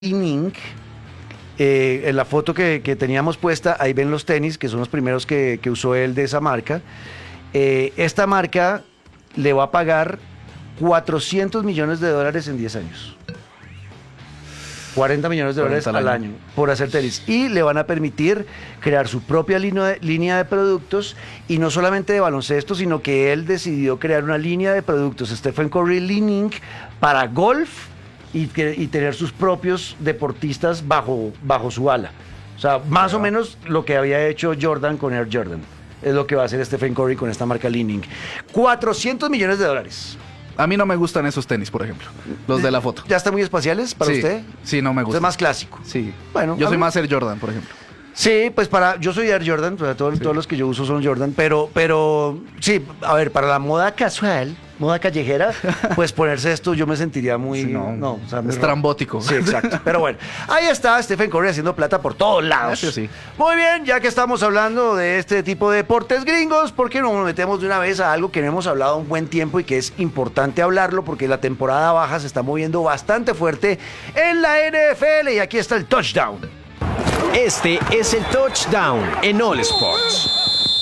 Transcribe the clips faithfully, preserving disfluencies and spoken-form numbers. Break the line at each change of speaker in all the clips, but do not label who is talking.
Inc. Eh, en la foto que, que teníamos puesta, ahí ven los tenis, que son los primeros que, que usó él de esa marca. Eh, esta marca le va a pagar cuatrocientos millones de dólares en diez años. cuarenta millones de dólares al año. año por hacer tenis. Y le van a permitir crear su propia línea de, línea de productos, y no solamente de baloncesto, sino que él decidió crear una línea de productos, Stephen Curry Lean Incorporated, para golf y, que, y tener sus propios deportistas bajo, bajo su ala. O sea, más wow. o menos lo que había hecho Jordan con Air Jordan. Es lo que va a hacer Stephen Curry con esta marca Lean Incorporated. cuatrocientos millones de dólares.
A mí no me gustan esos tenis, por ejemplo, los de la foto.
¿Ya están muy espaciales para
sí,
usted?
Sí, no me gustan.
Es más clásico.
Sí.
Bueno,
yo soy
mí...
más Air Jordan, por ejemplo.
Sí, pues para, yo soy Air Jordan, o sea, todos, sí. todos los que yo uso son Jordan, pero, pero sí, a ver, para la moda casual, moda callejera, pues ponerse esto yo me sentiría muy...
Sí, no,
no o sea, muy
estrambótico.
Sí, exacto. Pero bueno, ahí está Stephen Curry haciendo plata por todos lados.
Sí, sí.
Muy bien, ya que estamos hablando de este tipo de deportes gringos, ¿por qué no nos metemos de una vez a algo que no hemos hablado un buen tiempo y que es importante hablarlo? Porque la temporada baja se está moviendo bastante fuerte en la N F L, y aquí está el touchdown.
Este es el touchdown en All Sports.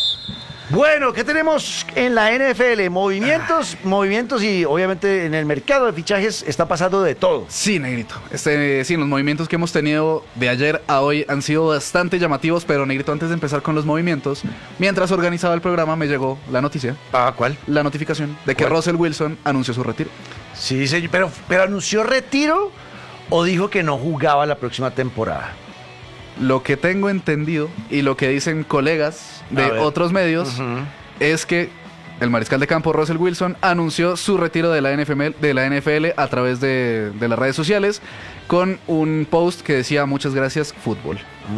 Bueno, ¿qué tenemos en la N F L? Movimientos, movimientos y obviamente en el mercado de fichajes está pasando de todo.
Sí, Negrito. Este, sí, los movimientos que hemos tenido de ayer a hoy han sido bastante llamativos, pero Negrito, antes de empezar con los movimientos, mientras organizaba el programa me llegó la noticia.
Ah, ¿cuál?
La notificación de que
¿Cuál?
Russell Wilson anunció su retiro.
Sí, señor, pero, pero ¿anunció retiro o dijo que no jugaba la próxima temporada?
Lo que tengo entendido y lo que dicen colegas de otros medios uh-huh. es que el mariscal de campo Russell Wilson anunció su retiro de la N F L, de la N F L a través de, de las redes sociales con un post que decía muchas gracias fútbol.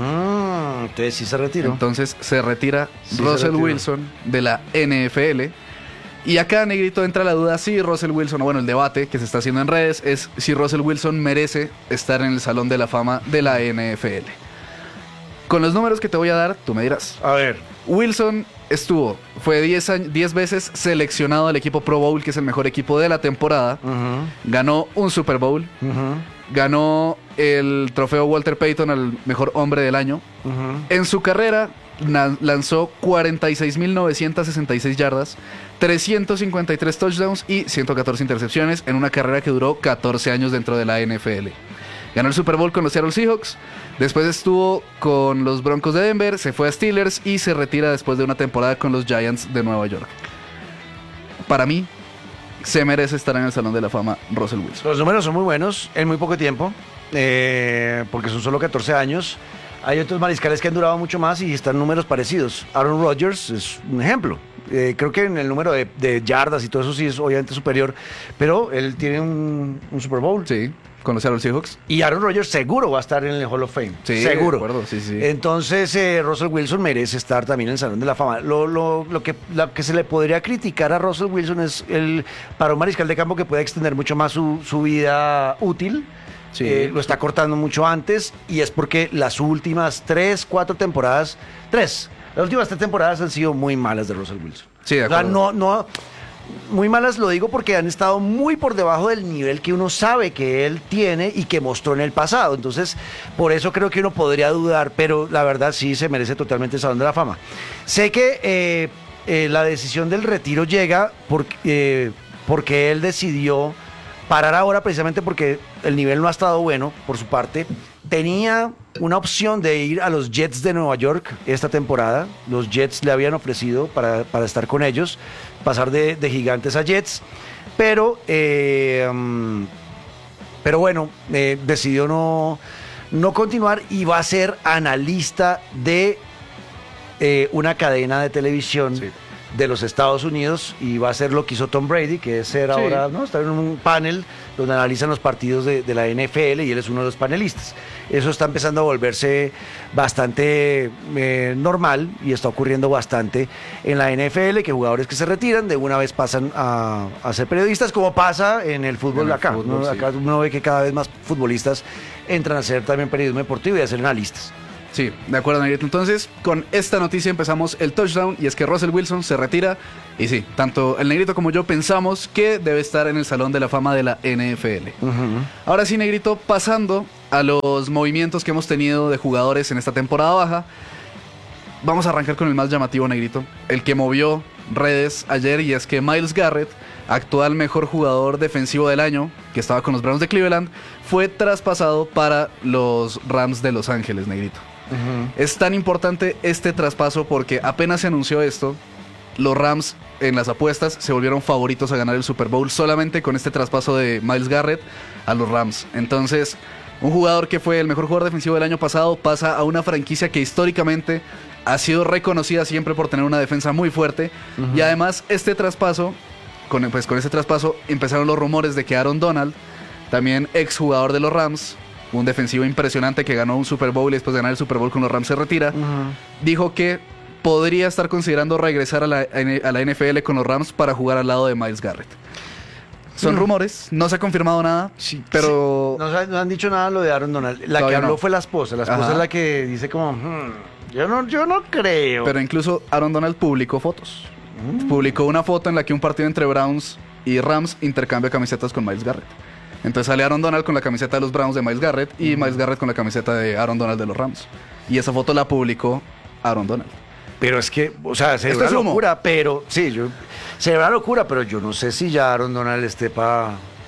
Mm, entonces sí se retiró.
Entonces se retira sí Russell
se
Wilson de la N F L. Y acá, Negrito, entra la duda si Russell Wilson, o bueno, el debate que se está haciendo en redes es si Russell Wilson merece estar en el Salón de la Fama de la N F L. Con los números que te voy a dar, tú me dirás.
A ver.
Wilson estuvo, fue diez veces seleccionado al equipo Pro Bowl, que es el mejor equipo de la temporada. Uh-huh. Ganó un Super Bowl. Uh-huh. Ganó el trofeo Walter Payton al mejor hombre del año. Uh-huh. En su carrera na- lanzó cuarenta y seis mil novecientas sesenta y seis yardas, trescientos cincuenta y tres touchdowns y ciento catorce intercepciones en una carrera que duró catorce años dentro de la N F L. Ganó el Super Bowl con los Seattle Seahawks, después estuvo con los Broncos de Denver, se fue a Steelers y se retira después de una temporada con los Giants de Nueva York. Para mí, se merece estar en el Salón de la Fama Russell Wilson.
Los números son muy buenos en muy poco tiempo, eh, porque son solo catorce años. Hay otros mariscales que han durado mucho más y están números parecidos. Aaron Rodgers es un ejemplo. Eh, creo que en el número de, de yardas y todo eso sí es obviamente superior, pero él tiene un, un Super Bowl.
Sí. Con los Seattle Seahawks.
Y Aaron Rodgers seguro va a estar en el Hall of Fame.
Sí,
seguro.
De acuerdo, sí, sí.
Entonces, eh, Russell Wilson merece estar también en el Salón de la Fama. Lo, lo, lo, que, lo que se le podría criticar a Russell Wilson es el para un mariscal de campo que puede extender mucho más su, su vida útil. Sí. Eh, lo está cortando mucho antes, y es porque las últimas tres, cuatro temporadas, tres, las últimas tres temporadas han sido muy malas de Russell Wilson.
Sí, de acuerdo.
O sea, no, no... Muy malas, lo digo porque han estado muy por debajo del nivel que uno sabe que él tiene y que mostró en el pasado. Entonces, por eso creo que uno podría dudar, pero la verdad sí se merece totalmente el Salón de la Fama. Sé que eh, eh, la decisión del retiro llega porque, eh, porque él decidió parar ahora precisamente porque el nivel no ha estado bueno por su parte. Tenía una opción de ir a los Jets de Nueva York esta temporada. Los Jets le habían ofrecido para, para estar con ellos, pasar de, de Gigantes a Jets, pero, eh, um, pero bueno, eh, decidió no, no continuar y va a ser analista de eh, una cadena de televisión. Sí. De los Estados Unidos, y va a ser lo que hizo Tom Brady, que es ser sí. ahora, ¿no? Estar en un panel donde analizan los partidos de, de la N F L, y él es uno de los panelistas. Eso está empezando a volverse bastante eh, normal, y está ocurriendo bastante en la N F L, que jugadores que se retiran de una vez pasan a, a ser periodistas, como pasa en el fútbol en el acá. Fútbol, ¿no? Sí. Acá uno ve que cada vez más futbolistas entran a hacer también periodismo deportivo y a ser analistas.
Sí, de acuerdo, Negrito. Entonces, con esta noticia empezamos el touchdown, y es que Russell Wilson se retira, y sí, tanto el Negrito como yo pensamos que debe estar en el Salón de la Fama de la N F L. Uh-huh. Ahora sí, Negrito, pasando a los movimientos que hemos tenido de jugadores en esta temporada baja, vamos a arrancar con el más llamativo, negrito, el que movió redes ayer, y es que Myles Garrett, actual mejor jugador defensivo del año, que estaba con los Browns de Cleveland, fue traspasado para los Rams de Los Ángeles, negrito. Uh-huh. Es tan importante este traspaso porque apenas se anunció esto, los Rams en las apuestas se volvieron favoritos a ganar el Super Bowl solamente con este traspaso de Myles Garrett a los Rams. Entonces, un jugador que fue el mejor jugador defensivo del año pasado pasa a una franquicia que históricamente ha sido reconocida siempre por tener una defensa muy fuerte. Uh-huh. Y además este traspaso, con, pues con este traspaso empezaron los rumores de que Aaron Donald, también ex jugador de los Rams, un defensivo impresionante que ganó un Super Bowl y después de ganar el Super Bowl con los Rams se retira, uh-huh. dijo que podría estar considerando regresar a la, a la N F L con los Rams para jugar al lado de Myles Garrett. Son mm. rumores, no se ha confirmado nada, sí, pero...
Sí. No, no han dicho nada lo de Aaron Donald. La Todavía que habló no. fue la esposa. La esposa Ajá. es la que dice como, hmm, yo, no, yo no creo.
Pero incluso Aaron Donald publicó fotos. Mm. Publicó una foto en la que un partido entre Browns y Rams intercambia camisetas con Myles Garrett. Entonces sale Aaron Donald con la camiseta de los Browns de Myles Garrett y mm. Myles Garrett con la camiseta de Aaron Donald de los Rams. Y esa foto la publicó Aaron Donald.
Pero es que, o sea, se ve una locura, pero... Sí, yo, se ve una locura, pero yo no sé si ya Aaron Donald esté para...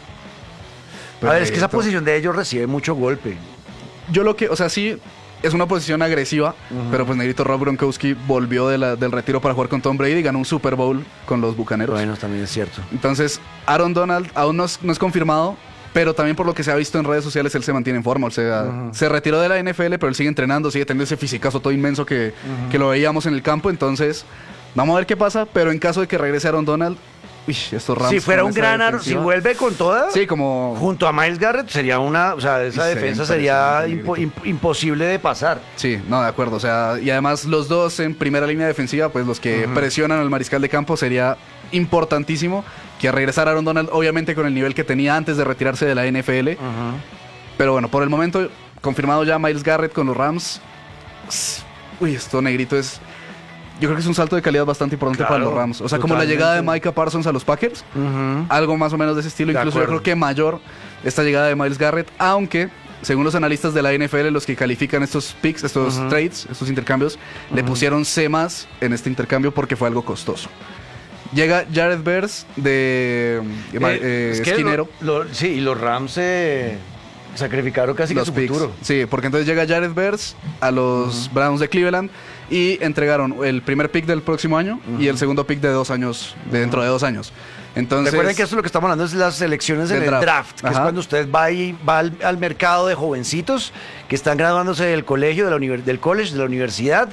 A ver, es que esa posición de ellos recibe mucho golpe.
Yo lo que... O sea, sí, es una posición agresiva, uh-huh. pero pues negrito Rob Gronkowski volvió de la, del retiro para jugar con Tom Brady y ganó un Super Bowl con los Bucaneros.
Bueno, también es cierto.
Entonces, Aaron Donald aún no es, no es confirmado, pero también por lo que se ha visto en redes sociales, él se mantiene en forma. O sea, uh-huh. se retiró de la N F L, pero él sigue entrenando, sigue teniendo ese fisicazo todo inmenso que, uh-huh. que lo veíamos en el campo. Entonces, vamos a ver qué pasa, pero en caso de que regrese Aaron Donald, uy, estos Rams...
Si fuera un gran Aaron, si vuelve con toda,
sí, como...
junto a Myles Garrett, sería una... O sea, esa sí, defensa sería impo, imp, imposible de pasar.
Sí, no, de acuerdo. O sea, y además los dos en primera línea defensiva, pues los que uh-huh. presionan al mariscal de campo, sería importantísimo que regresara Aaron Donald, obviamente con el nivel que tenía antes de retirarse de la N F L. Uh-huh. Pero bueno, por el momento, confirmado ya Myles Garrett con los Rams. Uy, esto negrito es... Yo creo que es un salto de calidad bastante importante claro, para los Rams. O sea, totalmente. Como la llegada de Micah Parsons a los Packers. Uh-huh. Algo más o menos de ese estilo. De Incluso acuerdo. Yo creo que mayor esta llegada de Myles Garrett. Aunque, según los analistas de la N F L, los que califican estos picks, estos uh-huh. trades, estos intercambios, uh-huh. le pusieron C más en este intercambio porque fue algo costoso. Llega Jared Verse de eh, eh, es que esquinero.
Lo, lo, sí, y los Rams eh, sacrificaron casi los que su picks. Futuro.
Sí, porque entonces llega Jared Verse a los uh-huh. Browns de Cleveland y entregaron el primer pick del próximo año uh-huh. y el segundo pick de dos años, de dentro uh-huh. de dos años. Entonces,
recuerden que esto es lo que estamos hablando, es las selecciones en draft. el draft, que Ajá. es cuando usted va, y, va al, al mercado de jovencitos que están graduándose del colegio, de la univers- del college, de la universidad.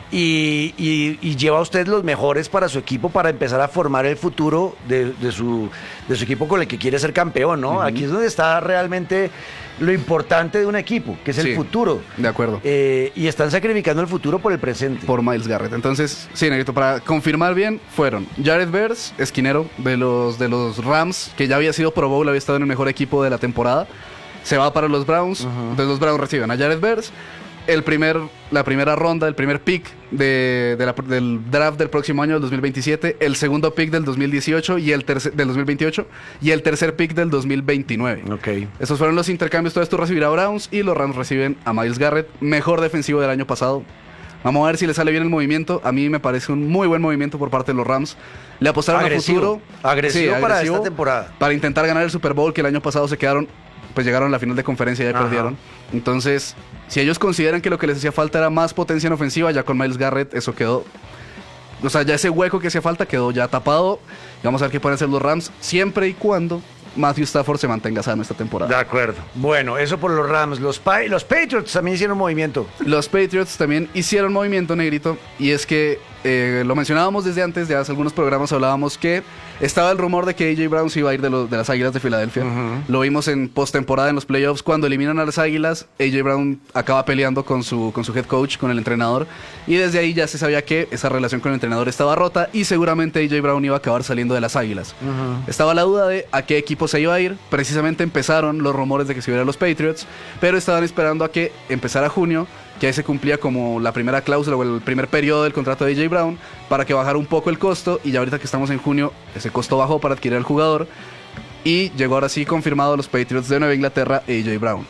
Y, y, y lleva a usted los mejores para su equipo para empezar a formar el futuro de, de, su, de su equipo con el que quiere ser campeón, ¿no? Uh-huh. Aquí es donde está realmente lo importante de un equipo, que es el sí, futuro.
De acuerdo.
Eh, y están sacrificando el futuro por el presente.
Por Myles Garrett. Entonces, sí, negrito, para confirmar bien, fueron Jared Verse, esquinero de los, de los Rams, que ya había sido Pro Bowl, había estado en el mejor equipo de la temporada. Se va para los Browns. Uh-huh. Entonces los Browns reciben a Jared Verse. El primer, la primera ronda, el primer pick de, de la, del draft del próximo año, del dos mil veintisiete, el segundo pick del dos mil dieciocho y el tercer, del dos mil veintiocho y el tercer pick del dos mil veintinueve.
Okay.
Esos fueron los intercambios. Todo esto recibirá a Browns y los Rams reciben a Myles Garrett, mejor defensivo del año pasado. Vamos a ver si le sale bien el movimiento. A mí me parece un muy buen movimiento por parte de los Rams. Le apostaron
agresivo,
a futuro.
Agresivo, sí, para agresivo esta temporada.
Para intentar ganar el Super Bowl, que el año pasado se quedaron... pues llegaron a la final de conferencia y ya Ajá. perdieron. Entonces, si ellos consideran que lo que les hacía falta era más potencia en ofensiva, ya con Myles Garrett eso quedó... O sea, ya ese hueco que hacía falta quedó ya tapado. Y vamos a ver qué pueden hacer los Rams, siempre y cuando Matthew Stafford se mantenga sano esta temporada.
De acuerdo. Bueno, eso por los Rams. Los, pa- los Patriots también hicieron movimiento.
Los Patriots también hicieron movimiento, negrito. Y es que eh, lo mencionábamos desde antes, de hace algunos programas hablábamos que estaba el rumor de que A J Brown se iba a ir de, lo, de las Águilas de Filadelfia. Uh-huh. Lo vimos en postemporada en los playoffs. Cuando eliminan a las Águilas, A J Brown acaba peleando con su, con su head coach, con el entrenador. Y desde ahí ya se sabía que esa relación con el entrenador estaba rota y seguramente A J Brown iba a acabar saliendo de las Águilas. Uh-huh. Estaba la duda de a qué equipo se iba a ir. Precisamente empezaron los rumores de que se iba a ir a los Patriots, pero estaban esperando a que empezara junio, que ahí se cumplía como la primera cláusula o el primer periodo del contrato de A J Brown, para que bajara un poco el costo. Y ya ahorita que estamos en junio, ese costo bajó para adquirir al jugador y llegó ahora sí confirmado a los Patriots de Nueva Inglaterra A J Brown.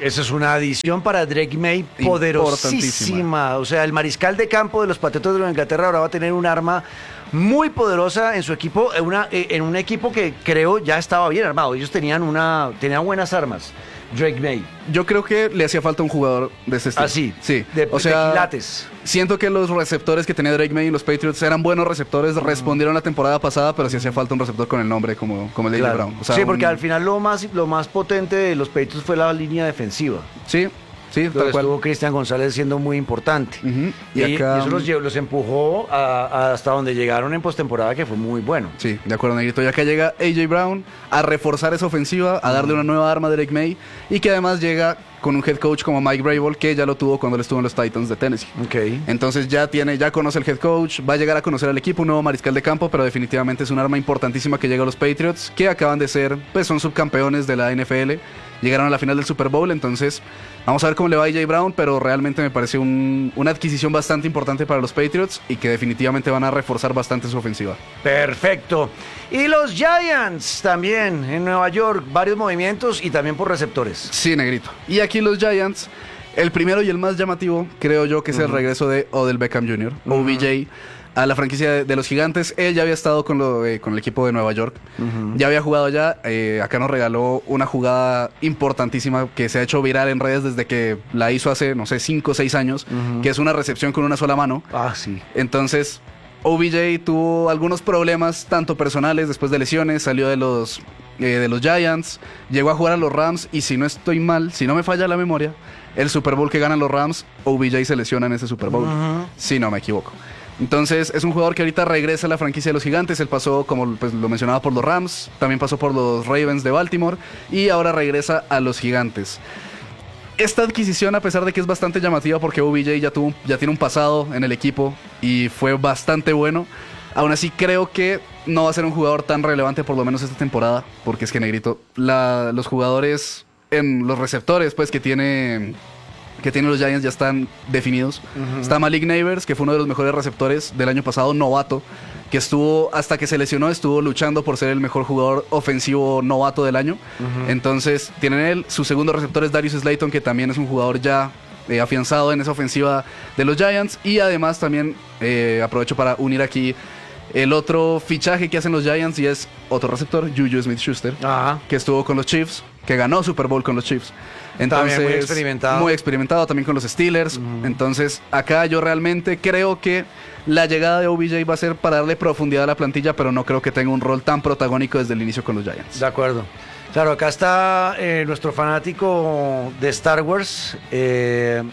Esa es una adición para Drake May poderosísima. O sea, el mariscal de campo de los Patriotas de Nueva Inglaterra ahora va a tener un arma muy poderosa en su equipo, en, una, en un equipo que creo ya estaba bien armado. Ellos tenían, una, tenían buenas armas. Drake May.
Yo creo que le hacía falta un jugador de este estilo.
Así,
sí.
De,
o sea,
de quilates.
Siento que los receptores que tenía Drake May en los Patriots eran buenos receptores, mm. respondieron la temporada pasada, pero sí hacía falta un receptor con el nombre como, como el de claro. Brown. O sea,
sí, porque
un...
al final lo más, lo más potente de los Patriots fue la línea defensiva.
Sí. Sí,
tal cual. Estuvo Cristian González siendo muy importante. Uh-huh. Y, y, acá, y eso los, los empujó a, a hasta donde llegaron en postemporada, que fue muy bueno.
Sí, de acuerdo, Negrito. Y acá llega A J Brown a reforzar esa ofensiva, a darle uh-huh. una nueva arma a Drake May, y que además llega con un head coach como Mike Vrabel, que ya lo tuvo cuando él estuvo en los Titans de Tennessee.
Okay.
Entonces ya tiene, ya conoce el head coach, va a llegar a conocer al equipo, un nuevo mariscal de campo, pero definitivamente es un arma importantísima que llega a los Patriots, que acaban de ser, pues son subcampeones de la N F L, llegaron a la final del Super Bowl, entonces vamos a ver cómo le va a A J Brown, pero realmente me parece un, una adquisición bastante importante para los Patriots y que definitivamente van a reforzar bastante su ofensiva.
Perfecto. Y los Giants también en Nueva York, varios movimientos y también por receptores.
Sí, Negrito. Y aquí los Giants, el primero y el más llamativo, creo yo que es uh-huh. el regreso de Odell Beckham junior, uh-huh. O B J, a la franquicia de, de los Gigantes. Él ya había estado con, lo, eh, con el equipo de Nueva York, uh-huh. ya había jugado ya, eh, acá nos regaló una jugada importantísima que se ha hecho viral en redes desde que la hizo hace, no sé, cinco o seis años, uh-huh. que es una recepción con una sola mano.
Ah, sí.
Entonces, O B J tuvo algunos problemas, tanto personales, después de lesiones, salió de los, eh, de los Giants, llegó a jugar a los Rams, y si no estoy mal, si no me falla la memoria, el Super Bowl que ganan los Rams, O B J se lesiona en ese Super Bowl, uh-huh. si no me equivoco. Entonces es un jugador que ahorita regresa a la franquicia de los Gigantes. Él pasó, como pues, lo mencionaba, por los Rams, también pasó por los Ravens de Baltimore y ahora regresa a los Gigantes. Esta adquisición, a pesar de que es bastante llamativa porque O B J ya, tuvo, ya tiene un pasado en el equipo y fue bastante bueno, aún así creo que no va a ser un jugador tan relevante por lo menos esta temporada, porque es que, Negrito, la, los jugadores, en los receptores pues que tiene... que tienen los Giants ya están definidos. Uh-huh. Está Malik Neighbors, que fue uno de los mejores receptores del año pasado, novato, que estuvo, hasta que se lesionó, estuvo luchando por ser el mejor jugador ofensivo novato del año. Uh-huh. Entonces, tienen él. Su segundo receptor es Darius Slayton, que también es un jugador ya eh, afianzado en esa ofensiva de los Giants. Y además también eh, aprovecho para unir aquí el otro fichaje que hacen los Giants, y es otro receptor, Juju Smith-Schuster, uh-huh. que estuvo con los Chiefs, que ganó Super Bowl con los Chiefs. Entonces,
también muy experimentado.
Muy experimentado también con los Steelers. Uh-huh. Entonces, acá yo realmente creo que la llegada de O B J va a ser para darle profundidad a la plantilla, pero no creo que tenga un rol tan protagónico desde el inicio con los Giants.
De acuerdo. Claro, acá está eh, nuestro fanático de Star Wars, eh,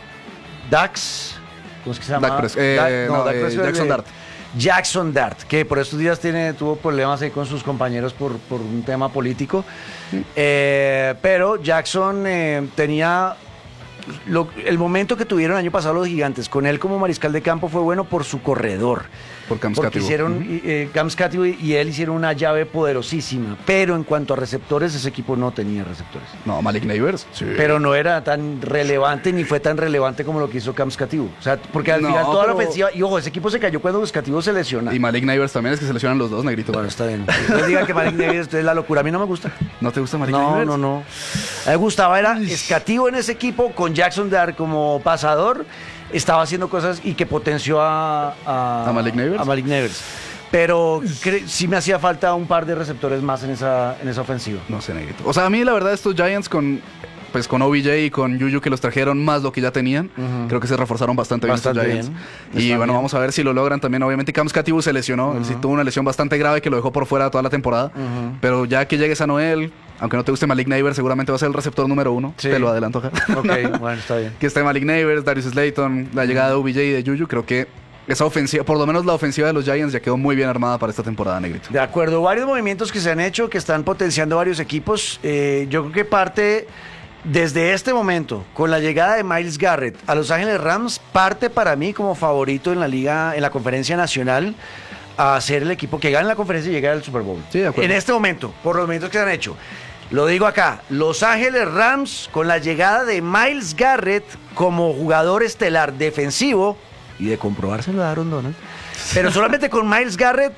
Dax. ¿Cómo es que se llama?
Dak Pres- eh,
Dak, no,
no,
Dak
eh,
Prescott
Jackson
de,
Dart.
Jackson Dart, que por estos días tiene, tuvo problemas ahí con sus compañeros por, por un tema político. Sí. Eh, pero Jackson eh, tenía... Lo, el momento que tuvieron el año pasado los Gigantes con él como mariscal de campo fue bueno por su corredor.
Por Cam
Porque
Scattergood.
hicieron, uh-huh. eh, Cam Scattergood y él hicieron una llave poderosísima. Pero en cuanto a receptores, ese equipo no tenía receptores.
No, Malik Neighbors.
Sí. Pero no era tan relevante ni fue tan relevante como lo que hizo Cam Scattergood. O sea, porque al
no,
final toda
pero...
la ofensiva. Y ojo, ese equipo se cayó cuando Scattergood se lesiona.
Y Malik Neighbors también, es que se lesionan los dos, Negrito.
Bueno, está bien. No digan que Malik Neighbors es la locura. A mí no me gusta.
¿No te gusta Malik
no,
Neighbors?
No, no, no. A mí me gustaba, era Scattergood en ese equipo con Jackson Dart como pasador. Estaba haciendo cosas y que potenció a, a,
¿A Malik Neighbors?
A Malik Neighbors. Pero cre- sí me hacía falta un par de receptores más en esa, en esa ofensiva.
No sé, Negrito. O sea, a mí la verdad estos Giants con, pues, con O B J y con Juju, que los trajeron más lo que ya tenían, uh-huh. creo que se reforzaron bastante,
bastante
bien estos
bien.
Giants. Y
Está
bueno,
bien.
vamos a ver si lo logran también. Obviamente Cam Scattergood se lesionó, uh-huh. él sí tuvo una lesión bastante grave que lo dejó por fuera toda la temporada. Uh-huh. Pero ya que llegues a Noel, aunque no te guste Malik Neighbors, seguramente va a ser el receptor número uno. Sí. Te lo adelanto acá.
Ok, bueno, está bien.
Que esté Malik Neighbors, Darius Slayton, la llegada de O B J y de Juju, creo que esa ofensiva, por lo menos la ofensiva de los Giants ya quedó muy bien armada para esta temporada, Negrito.
De acuerdo, varios movimientos que se han hecho, que están potenciando varios equipos. Eh, yo creo que parte desde este momento, con la llegada de Myles Garrett a Los Ángeles Rams, parte para mí como favorito en la liga, en la conferencia nacional, a ser el equipo que gane la conferencia y llegue al Super Bowl.
Sí, de acuerdo.
En este momento, por los movimientos que se han hecho. Lo digo acá, Los Ángeles Rams, con la llegada de Myles Garrett como jugador estelar defensivo, y de comprobárselo a Aaron Donald, pero solamente con Myles Garrett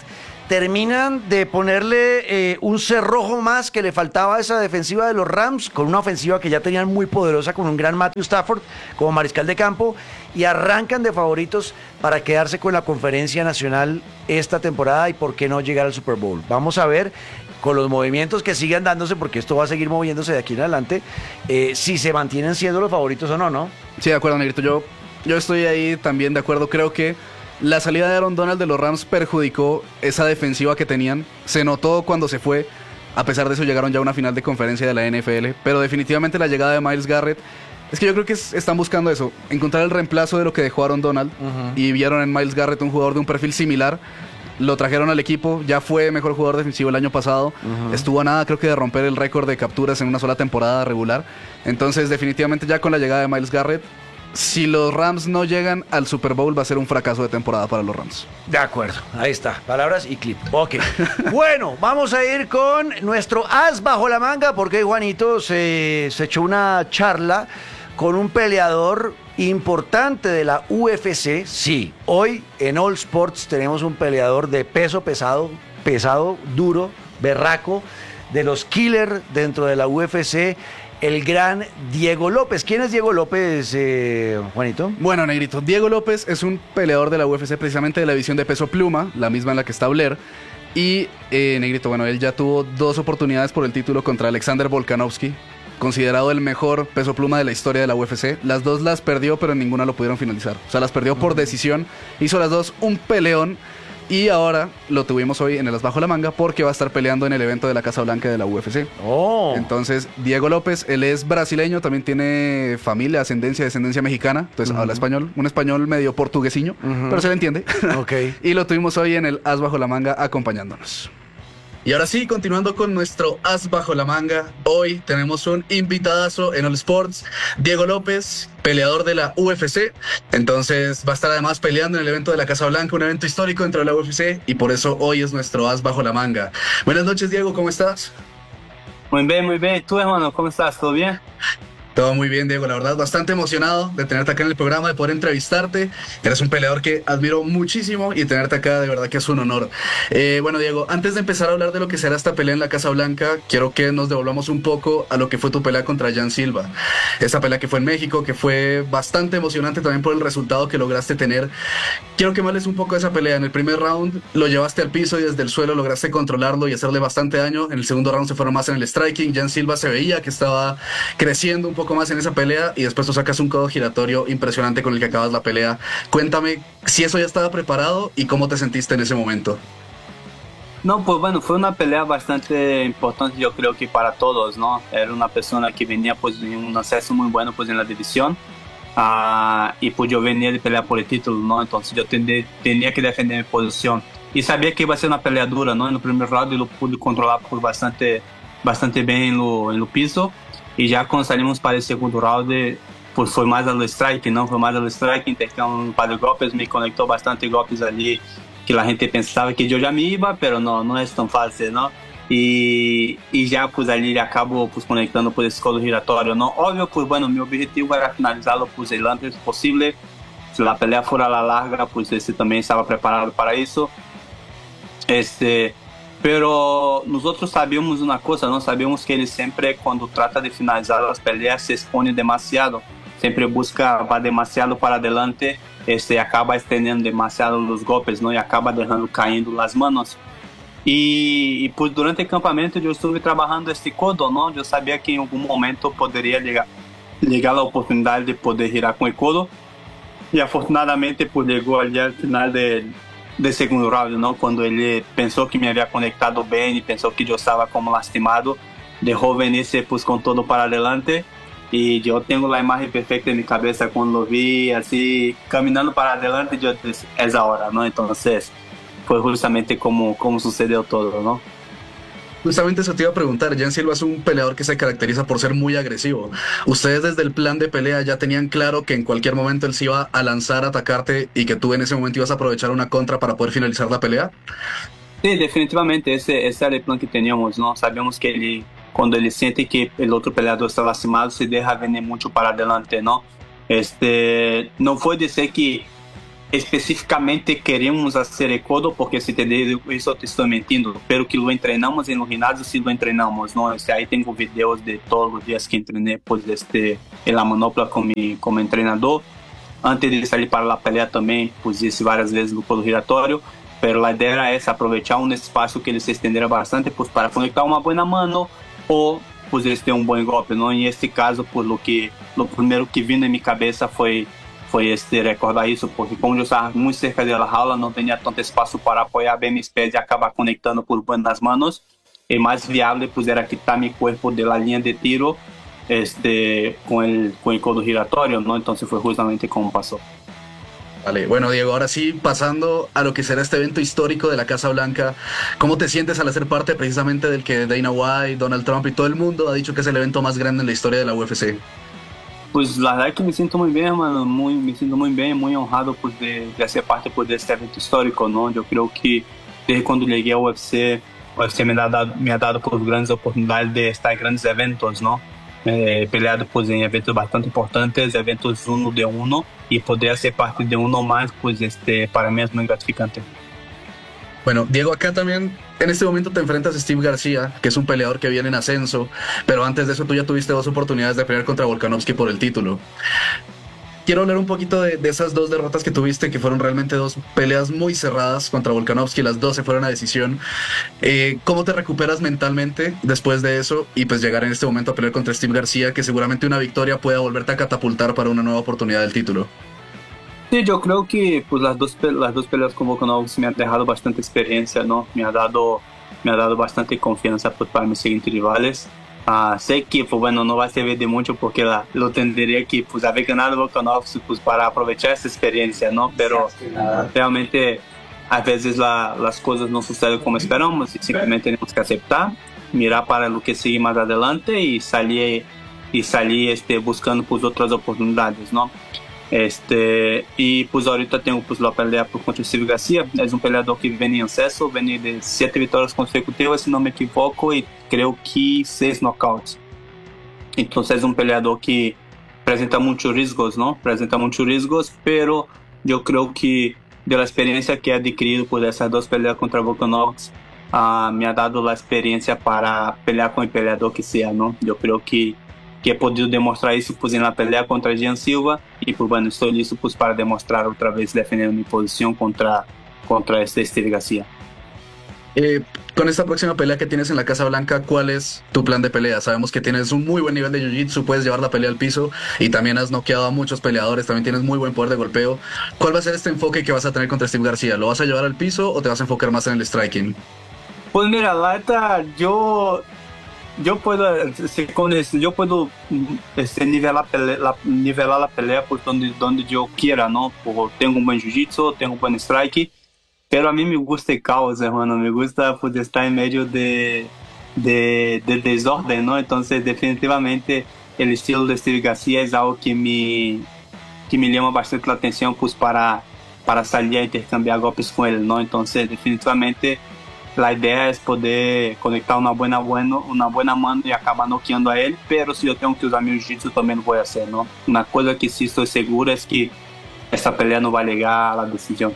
terminan de ponerle eh, un cerrojo más que le faltaba a esa defensiva de los Rams, con una ofensiva que ya tenían muy poderosa, con un gran Matthew Stafford como mariscal de campo, y arrancan de favoritos para quedarse con la conferencia nacional esta temporada y por qué no llegar al Super Bowl. Vamos a ver con los movimientos que sigan dándose, porque esto va a seguir moviéndose de aquí en adelante, eh, si se mantienen siendo los favoritos o no, ¿no?
Sí, de acuerdo, Negrito. Yo, yo estoy ahí también de acuerdo. Creo que la salida de Aaron Donald de los Rams perjudicó esa defensiva que tenían. Se notó cuando se fue. A pesar de eso llegaron ya a una final de conferencia de la N F L. Pero definitivamente la llegada de Myles Garrett, es que yo creo que es, están buscando eso, encontrar el reemplazo de lo que dejó Aaron Donald. Uh-huh. Y vieron en Myles Garrett un jugador de un perfil similar. Lo trajeron al equipo, ya fue mejor jugador defensivo el año pasado. Uh-huh. Estuvo a nada, creo que de romper el récord de capturas en una sola temporada regular. Entonces definitivamente ya con la llegada de Myles Garrett, si los Rams no llegan al Super Bowl, va a ser un fracaso de temporada para los Rams.
De acuerdo, ahí está, palabras y clip. Ok. Bueno, vamos a ir con nuestro as bajo la manga, porque Juanito se, se echó una charla con un peleador importante de la U F C. Sí, hoy en All Sports tenemos un peleador de peso pesado, pesado, duro, berraco, de los killers dentro de la U F C, el gran Diego López. ¿Quién es Diego López, eh, Juanito?
Bueno, Negrito, Diego López es un peleador de la U F C, precisamente de la división de peso pluma, la misma en la que está Blair. Y, eh, Negrito, bueno, él ya tuvo dos oportunidades por el título contra Alexander Volkanovski, considerado el mejor peso pluma de la historia de la U F C. Las dos las perdió, pero en ninguna lo pudieron finalizar. O sea, las perdió por decisión. Hizo las dos un peleón. Y ahora lo tuvimos hoy en el as bajo la manga, porque va a estar peleando en el evento de la Casa Blanca de la U F C.
Oh.
Entonces, Diego López, él es brasileño, también tiene familia, ascendencia, descendencia mexicana. Entonces, uh-huh. habla español, un español medio portuguesiño, uh-huh. pero se le entiende.
Okay.
Y lo tuvimos hoy en el as bajo la manga acompañándonos. Y ahora sí, continuando con nuestro as bajo la manga, hoy tenemos un invitadazo en All Sports, Diego López, peleador de la U F C. Entonces va a estar además peleando en el evento de la Casa Blanca, un evento histórico dentro de la U F C, y por eso hoy es nuestro as bajo la manga. Buenas noches, Diego, ¿cómo estás?
Muy bien, muy bien. ¿Y tú, hermano, cómo estás? ¿Todo bien?
Todo muy bien, Diego, la verdad, bastante emocionado de tenerte acá en el programa, de poder entrevistarte. Eres un peleador que admiro muchísimo y tenerte acá de verdad que es un honor. Eh, bueno, Diego, antes de empezar a hablar de lo que será esta pelea en la Casa Blanca, quiero que nos devolvamos un poco a lo que fue tu pelea contra Jan Silva. Esa pelea que fue en México, que fue bastante emocionante también por el resultado que lograste tener. Quiero que me hables un poco de esa pelea. En el primer round lo llevaste al piso y desde el suelo lograste controlarlo y hacerle bastante daño. En el segundo round se fueron más en el striking. Jan Silva se veía que estaba creciendo un poco poco más en esa pelea y después tú sacas un codo giratorio impresionante con el que acabas la pelea. Cuéntame si eso ya estaba preparado y cómo te sentiste en ese momento.
No, pues bueno, fue una pelea bastante importante, yo creo que para todos, ¿no? Era una persona que venía pues en un acceso muy bueno pues en la división uh, y pues yo venía de pelear por el título, ¿no? Entonces yo tenía, tenía que defender mi posición y sabía que iba a ser una pelea dura, ¿no? En el primer round yo lo pude controlar por bastante, bastante bien en lo, en lo piso. Y ya cuando salimos para el segundo round, pues fue más al strike, ¿no? Fue más al strike, intercambió un par de golpes, me conectó bastante golpes allí que la gente pensaba que yo ya me iba, pero no, no es tan fácil, ¿no? Y, y ya pues allí acabo pues conectando por ese codo giratorio, ¿no? Obvio, pues bueno, mi objetivo era finalizarlo pues el antes posible. Si la pelea fuera a la larga, pues ese también estaba preparado para eso. Este... Pero nosotros sabíamos una cosa, ¿no? Sabíamos que él siempre cuando trata de finalizar las peleas se expone demasiado. Siempre busca, va demasiado para adelante, este, acaba extendiendo demasiado los golpes, ¿no? Y acaba dejando cayendo las manos. Y, y pues durante el campamento yo estuve trabajando este codo, ¿no? Yo sabía que en algún momento podría llegar, llegar la oportunidad de poder girar con el codo. Y afortunadamente pues llegó allí al final del... de segundo round, ¿no? Cuando ele pensou que me havia conectado bem e pensou que eu estava como lastimado, dejó venirse pues con todo para adelante y yo tengo la imagen perfecta en mi cabeza cuando lo vi así caminando para adelante, yo dije, es ahora, ¿no? Entonces fue justamente como, como sucedió todo, ¿no?
Justamente eso te iba a preguntar. Jan Silva es un peleador que se caracteriza por ser muy agresivo. ¿Ustedes desde el plan de pelea ya tenían claro que en cualquier momento él se iba a lanzar a atacarte y que tú en ese momento ibas a aprovechar una contra para poder finalizar la pelea?
Sí, definitivamente, ese, ese era el plan que teníamos, ¿no? Sabíamos que él, cuando él siente que el otro peleador está lastimado, se deja venir mucho para adelante, ¿no? Este, no fue decir que especificamente queremos hacer el codo, porque si te digo eso te estoy mintiendo, pero que lo entrenamos en los gimnasios, sí lo entrenamos, ¿no? Este, ahí tengo videos de todos los días que entrené pues, este, en la manopla con mi, como entrenador. Antes de salir para la pelea también, pues hice varias veces el codo giratorio, pero la idea era esa, aprovechar un espacio que ele se extendiera bastante pues, para conectar una buena mano o pues, este, un buen golpe, ¿no? En este caso, pues, lo, que, lo primero que vino en mi cabeza fue foi este, recordar isso, porque como eu estava muito cerca da jaula, não tinha tanto espaço para apoiar bem meus pés e acabar conectando por buenas manos. E mais viável pues, era quitar meu corpo da linha de tiro este, com o com el codo giratorio, ¿no? Entonces foi justamente como passou.
Vale, bueno Diego, ahora sí, pasando a lo que será este evento histórico de la Casa Blanca, ¿cómo te sientes al hacer parte precisamente del que Dana White, Donald Trump y todo el mundo ha dicho que es el evento más grande en la historia de la U F C?
Pues la verdad es que me siento muy bien, hermano, muy, me siento muy bien, muy honrado pues, de, de ser parte pues, de este evento histórico, ¿no? Yo creo que desde cuando llegué a U F C, U F C me ha dado, me ha dado pues, grandes oportunidades de estar en grandes eventos, ¿no? He peleado pues, en eventos bastante importantes, eventos uno de uno, y poder ser parte de uno más, pues este, para mí es muy gratificante.
Bueno, Diego, acá también en este momento te enfrentas a Steve García, que es un peleador que viene en ascenso, pero antes de eso tú ya tuviste dos oportunidades de pelear contra Volkanovski por el título. Quiero hablar un poquito de, de esas dos derrotas que tuviste, que fueron realmente dos peleas muy cerradas contra Volkanovski, las dos se fueron a decisión. Eh, ¿Cómo te recuperas mentalmente después de eso y pues llegar en este momento a pelear contra Steve García, que seguramente una victoria pueda volverte a catapultar para una nueva oportunidad del título?
Sí, yo creo que pues, las, dos, las dos peleas con Volkanovski me han dejado bastante experiencia, ¿no? Me ha dado, me ha dado bastante confianza pues, para mis siguientes rivales. Uh, sé que pues, bueno, no va a servir de mucho porque la, lo tendría que pues, haber ganado Volkanovski pues, para aprovechar esa experiencia, ¿no? Pero uh, realmente a veces la, las cosas no suceden como esperamos y simplemente tenemos que aceptar, mirar para lo que sigue más adelante y salir, y salir este, buscando pues, otras oportunidades, ¿no? Este, y pues ahorita tengo pues, la pelea contra Steve García. Es un peleador que viene en ascenso, viene de siete victorias consecutivas, si no me equivoco, y creo que seis knockouts. Entonces es un peleador que presenta muchos riesgos, ¿no? Presenta muchos riesgos, pero yo creo que de la experiencia que he adquirido por esas dos peleas contra Volkanovski, uh, me ha dado la experiencia para pelear con el peleador que sea, ¿no? Yo creo que que he podido demostrar isso pues, en la pelea contra Jean Silva y pues bueno, estoy listo pues, para demostrar otra vez defender mi posición contra, contra este Steve García.
Eh, con esta próxima pelea que tienes en la Casa Blanca, ¿cuál es tu plan de pelea? Sabemos que tienes un muy buen nivel de jiu-jitsu, puedes llevar la pelea al piso y también has noqueado a muchos peleadores, también tienes muy buen poder de golpeo. ¿Cuál va a ser este enfoque que vas a tener contra Steve García? ¿Lo vas a llevar al piso o te vas a enfocar más en el striking?
Pues mira, la neta, yo... Yo puedo, con eso, yo puedo este, nivelar, la pelea, la, nivelar la pelea por donde, donde yo quiera, ¿no? Porque tengo un buen jiu-jitsu, tengo un buen strike, pero a mí me gusta el caos, hermano, me gusta poder estar en medio de, de, de desorden, ¿no? Entonces, definitivamente, el estilo de Steve García es algo que me, que me llama bastante la atención, pues, para, para salir a intercambiar golpes con él, ¿no? Entonces, definitivamente... La idea es poder conectar una buena, bueno, una buena mano y acabar noqueando a él, pero si yo tengo que usar mi jiu-jitsu también lo voy a hacer, ¿no? Una cosa que sí estoy seguro es que esta pelea no va a llegar a la decisión.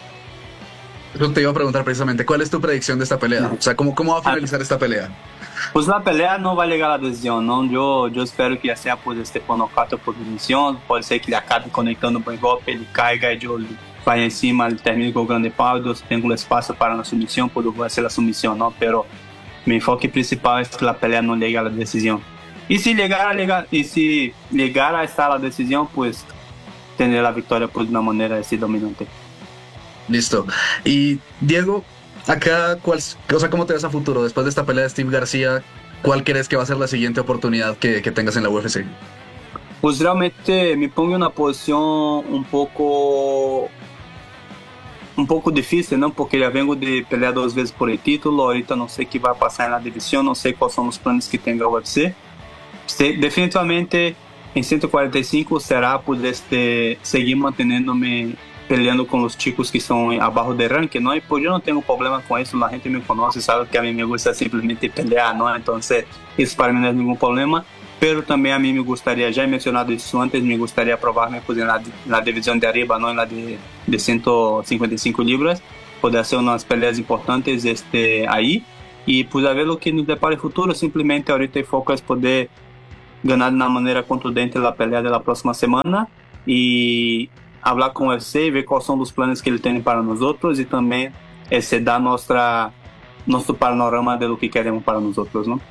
Eso te iba a preguntar precisamente, ¿cuál es tu predicción de esta pelea? O sea, ¿cómo, cómo va a finalizar esta pelea?
Pues la pelea no va a llegar a la decisión, ¿no? Yo, yo espero que ya sea pues, este, por nocaute o por decisión, puede ser que le acabe conectando un buen golpe, ele caiga y yo... vai encima, termina com o grande pau, eu tenho espaço para a submissão, puedo hacer a submissão, não? Pero mi enfoque principal es que la pelea no llegue a la decisión. Y si llegar a, llegar, y si llegar a estar a la decisión, pues tener la victoria pues, de una manera así dominante.
Listo. Y Diego, acá, ¿cuál, o sea, ¿cómo te ves a futuro? Después de esta pelea de Steve García, ¿cuál crees que va a ser la siguiente oportunidad que, que tengas en la U F C?
Pues realmente me pongo en una posición un poco... um pouco difícil, não? Porque já vengo de pelear duas vezes por el título, ahorita não sei o que vai passar na divisão, não sei quais são os planos que tem a U F C. Definitivamente, em ciento cuarenta y cinco será poder este, seguir mantendo-me peleando com os chicos que são abaixo de ranking, não? E por eu não tenho problema com isso, a gente me conhece, sabe que a mim me gusta simplesmente pelear, não? Então, isso para mim não é nenhum problema. pero también a mí me gustaría, ya he mencionado eso antes, me gustaría probarme pues, en la, la división de arriba, no en la de, de ciento cincuenta y cinco libras, poder hacer unas peleas importantes este, ahí, y pues a ver lo que nos depara el futuro. Simplemente ahorita el foco es poder ganar de una manera contundente la pelea de la próxima semana y hablar con el C, ver cuáles son los planes que él tiene para nosotros y también ese, dar nuestra, nuestro panorama de lo que queremos para nosotros, ¿no?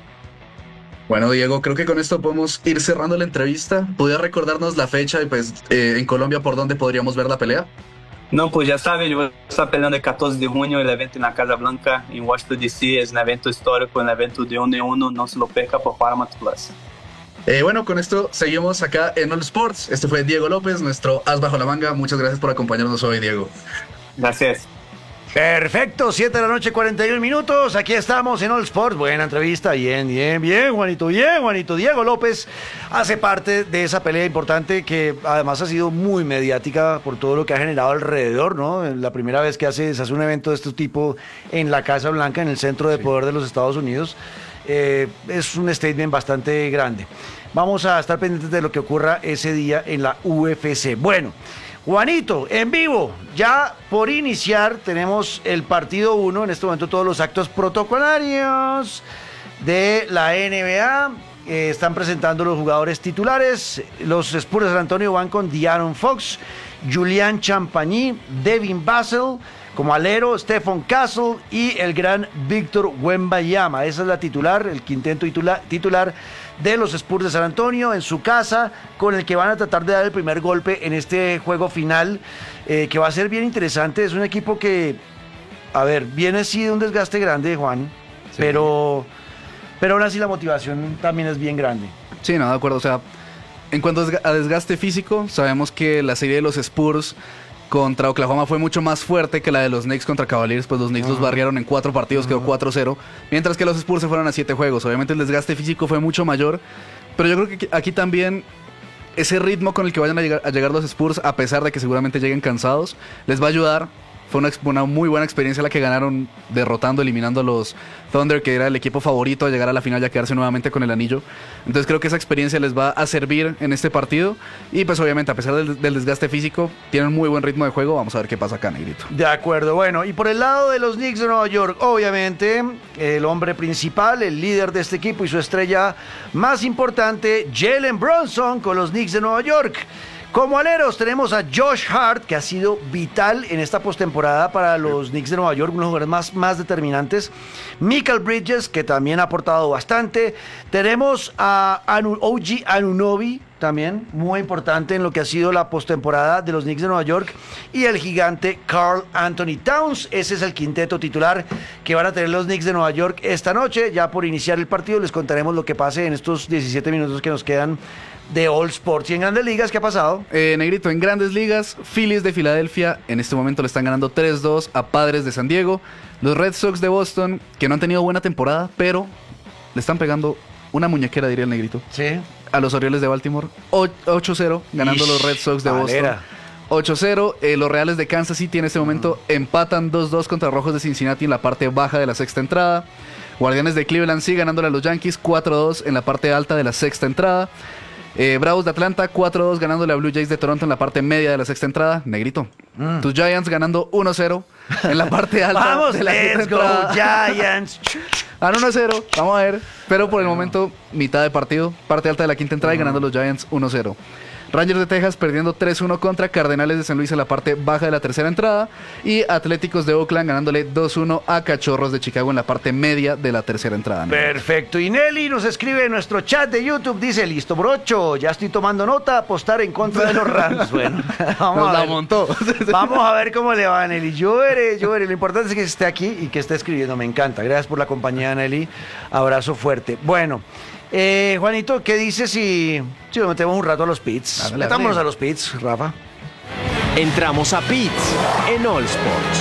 Bueno, Diego, creo que con esto podemos ir cerrando la entrevista. ¿Podrías recordarnos la fecha y pues eh, en Colombia por dónde podríamos ver la pelea?
No, pues ya saben, yo voy a estar peleando el catorce de junio, el evento en la Casa Blanca, en Washington D C. Es un evento histórico, un evento de uno en uno, no se lo perca por Paramount Plus.
Eh, bueno, con esto seguimos acá en All Sports. Este fue Diego López, nuestro as bajo la manga. Muchas gracias por acompañarnos hoy, Diego.
Gracias.
Perfecto, siete de la noche, cuarenta y un minutos. Aquí estamos en All Sports. Buena entrevista. Bien, bien, bien, Juanito. Bien, Juanito. Diego López hace parte de esa pelea importante que además ha sido muy mediática por todo lo que ha generado alrededor, ¿no? La primera vez que hace, se hace un evento de este tipo en la Casa Blanca, en el centro de poder de los Estados Unidos. Eh, es un statement bastante grande. Vamos a estar pendientes de lo que ocurra ese día en la U F C. Bueno, Juanito, en vivo, ya por iniciar, tenemos el partido uno, en este momento todos los actos protocolarios de la N B A, eh, están presentando los jugadores titulares. Los Spurs de San Antonio van con De'Aaron Fox, Julian Champagny, Devin Vassell como alero, Stephon Castle y el gran Víctor Wembanyama. Esa es la titular, el quinteto titular, titular de los Spurs de San Antonio en su casa, con el que van a tratar de dar el primer golpe en este juego final, eh, que va a ser bien interesante. Es un equipo que, a ver, viene sí de un desgaste grande, Juan, sí. pero, pero aún así la motivación también es bien grande.
Sí, no, de acuerdo. O sea, en cuanto a desgaste físico, sabemos que la serie de los Spurs contra Oklahoma fue mucho más fuerte que la de los Knicks contra Cavaliers, pues los Knicks uh-huh. los barrieron en cuatro partidos, uh-huh. quedó cuatro cero, mientras que los Spurs se fueron a siete juegos. Obviamente el desgaste físico fue mucho mayor, pero yo creo que aquí también ese ritmo con el que vayan a llegar, a llegar los Spurs, a pesar de que seguramente lleguen cansados, les va a ayudar. Fue una, una muy buena experiencia la que ganaron derrotando, eliminando a los Thunder, que era el equipo favorito a llegar a la final y a quedarse nuevamente con el anillo. Entonces creo que esa experiencia les va a servir en este partido. Y pues obviamente a pesar del, del desgaste físico, tienen un muy buen ritmo de juego. Vamos a ver qué pasa acá, Negrito.
De acuerdo, bueno, y por el lado de los Knicks de Nueva York, obviamente el hombre principal, el líder de este equipo y su estrella más importante, Jalen Brunson, con los Knicks de Nueva York. Como aleros tenemos a Josh Hart, que ha sido vital en esta postemporada para los Knicks de Nueva York, uno de los jugadores más, más determinantes. Michael Bridges, que también ha aportado bastante. Tenemos a Anu, O G Anunoby, también muy importante en lo que ha sido la postemporada de los Knicks de Nueva York. Y el gigante Karl Anthony Towns. Ese es el quinteto titular que van a tener los Knicks de Nueva York esta noche. Ya por iniciar el partido les contaremos lo que pase en estos diecisiete minutos que nos quedan de All Sports. ¿Y en Grandes Ligas qué ha pasado?
Eh, Negrito, en Grandes Ligas, Phillies de Filadelfia en este momento le están ganando tres dos a Padres de San Diego. Los Red Sox de Boston, que no han tenido buena temporada, pero le están pegando una muñequera, diría el Negrito.
Sí.
A los Orioles de Baltimore, ocho cero, ganando Ish, los Red Sox de Boston. ocho cero, eh, los Reales de Kansas City en este momento mm. empatan dos dos contra Rojos de Cincinnati en la parte baja de la sexta entrada. Guardianes de Cleveland sí ganándole a los Yankees cuatro dos en la parte alta de la sexta entrada. Eh, Bravos de Atlanta cuatro dos ganándole a Blue Jays de Toronto en la parte media de la sexta entrada. Negrito, mm. tus Giants ganando uno cero en la parte alta.
Vamos,
de la
let's go Giants.
Van uno cero, vamos a ver. Pero por el momento, mitad de partido, parte alta de la quinta entrada mm. y ganando los Giants uno cero. Rangers de Texas perdiendo tres uno contra Cardenales de San Luis en la parte baja de la tercera entrada. Y Atléticos de Oakland ganándole dos uno a Cachorros de Chicago en la parte media de la tercera entrada, ¿no?
Perfecto. Y Nelly nos escribe en nuestro chat de YouTube, dice, listo, brocho, ya estoy tomando nota, apostar en contra de los Rams. Bueno, vamos
nos
a
la
ver.
montó.
Vamos a ver cómo le va a Nelly. Yo veré, yo veré. Lo importante es que esté aquí y que esté escribiendo. Me encanta. Gracias por la compañía, Nelly. Abrazo fuerte. Bueno. Eh, Juanito, ¿qué dices si, si nos metemos un rato a los pits? Dale, Metámonos dale. a los pits, Rafa.
Entramos a pits en All Sports.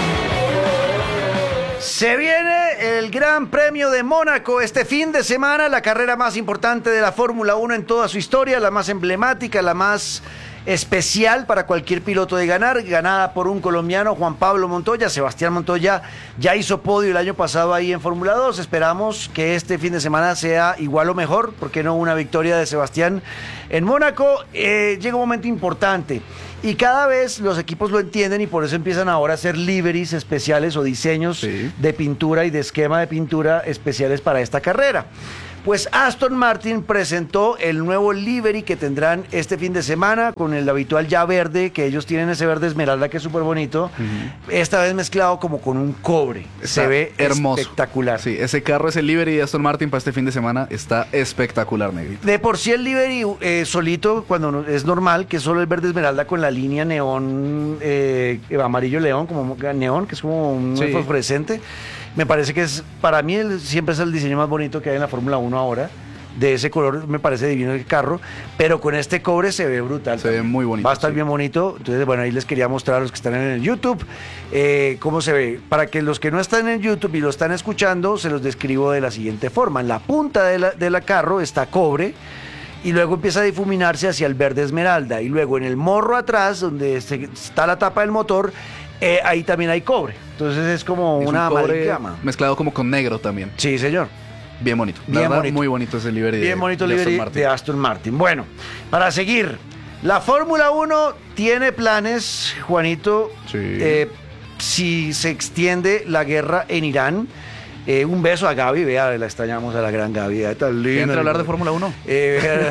Se viene el Gran Premio de Mónaco este fin de semana, la carrera más importante de la Fórmula uno en toda su historia, la más emblemática, la más especial para cualquier piloto de ganar, ganada por un colombiano, Juan Pablo Montoya. Sebastián Montoya ya hizo podio el año pasado ahí en Fórmula dos. Esperamos que este fin de semana sea igual o mejor, porque no una victoria de Sebastián en Mónaco. Eh, llega un momento importante y cada vez los equipos lo entienden y por eso empiezan ahora a hacer liveries especiales o diseños
Sí.
de pintura y de esquema de pintura especiales para esta carrera. Pues Aston Martin presentó el nuevo livery que tendrán este fin de semana con el habitual ya verde, que ellos tienen ese verde esmeralda que es súper bonito, uh-huh. esta vez mezclado como con un cobre.
Está
Se ve
hermoso.
Espectacular.
Sí, ese carro, ese livery de Aston Martin para este fin de semana está espectacular, negrito.
De por sí el livery eh, solito, cuando no- es normal, que es solo el verde esmeralda con la línea neón, eh, amarillo león, como neón, que es como un
Sí.
fosforescente. Me parece que es, para mí el- siempre es el diseño más bonito que hay en la Fórmula uno ahora. De ese color me parece divino el carro, pero con este cobre se ve brutal.
Se ve
también.
muy bonito,
Va a estar
sí.
bien bonito. Entonces, bueno, ahí les quería mostrar a los que están en el YouTube eh, cómo se ve. Para que los que no están en YouTube y lo están escuchando, se los describo de la siguiente forma. En la punta de la, de la carro está cobre, y luego empieza a difuminarse hacia el verde esmeralda. Y luego en el morro atrás, donde se- está la tapa del motor, eh, ahí también hay cobre. Entonces es como
Es un
una
cobre
amalgama.
mezclado como con negro también.
Sí, señor.
Bien bonito. La
Bien
verdad,
bonito.
muy bonito ese livery de,
Bien bonito el
de Aston
livery
Martin.
de Aston Martin. Bueno, para seguir, la Fórmula uno tiene planes, Juanito,
Sí.
eh, si se extiende la guerra en Irán. Eh, un beso a Gaby, vea, la extrañamos a la gran Gaby. eh, Tan linda.
¿Entra a hablar de Fórmula uno?
Eh,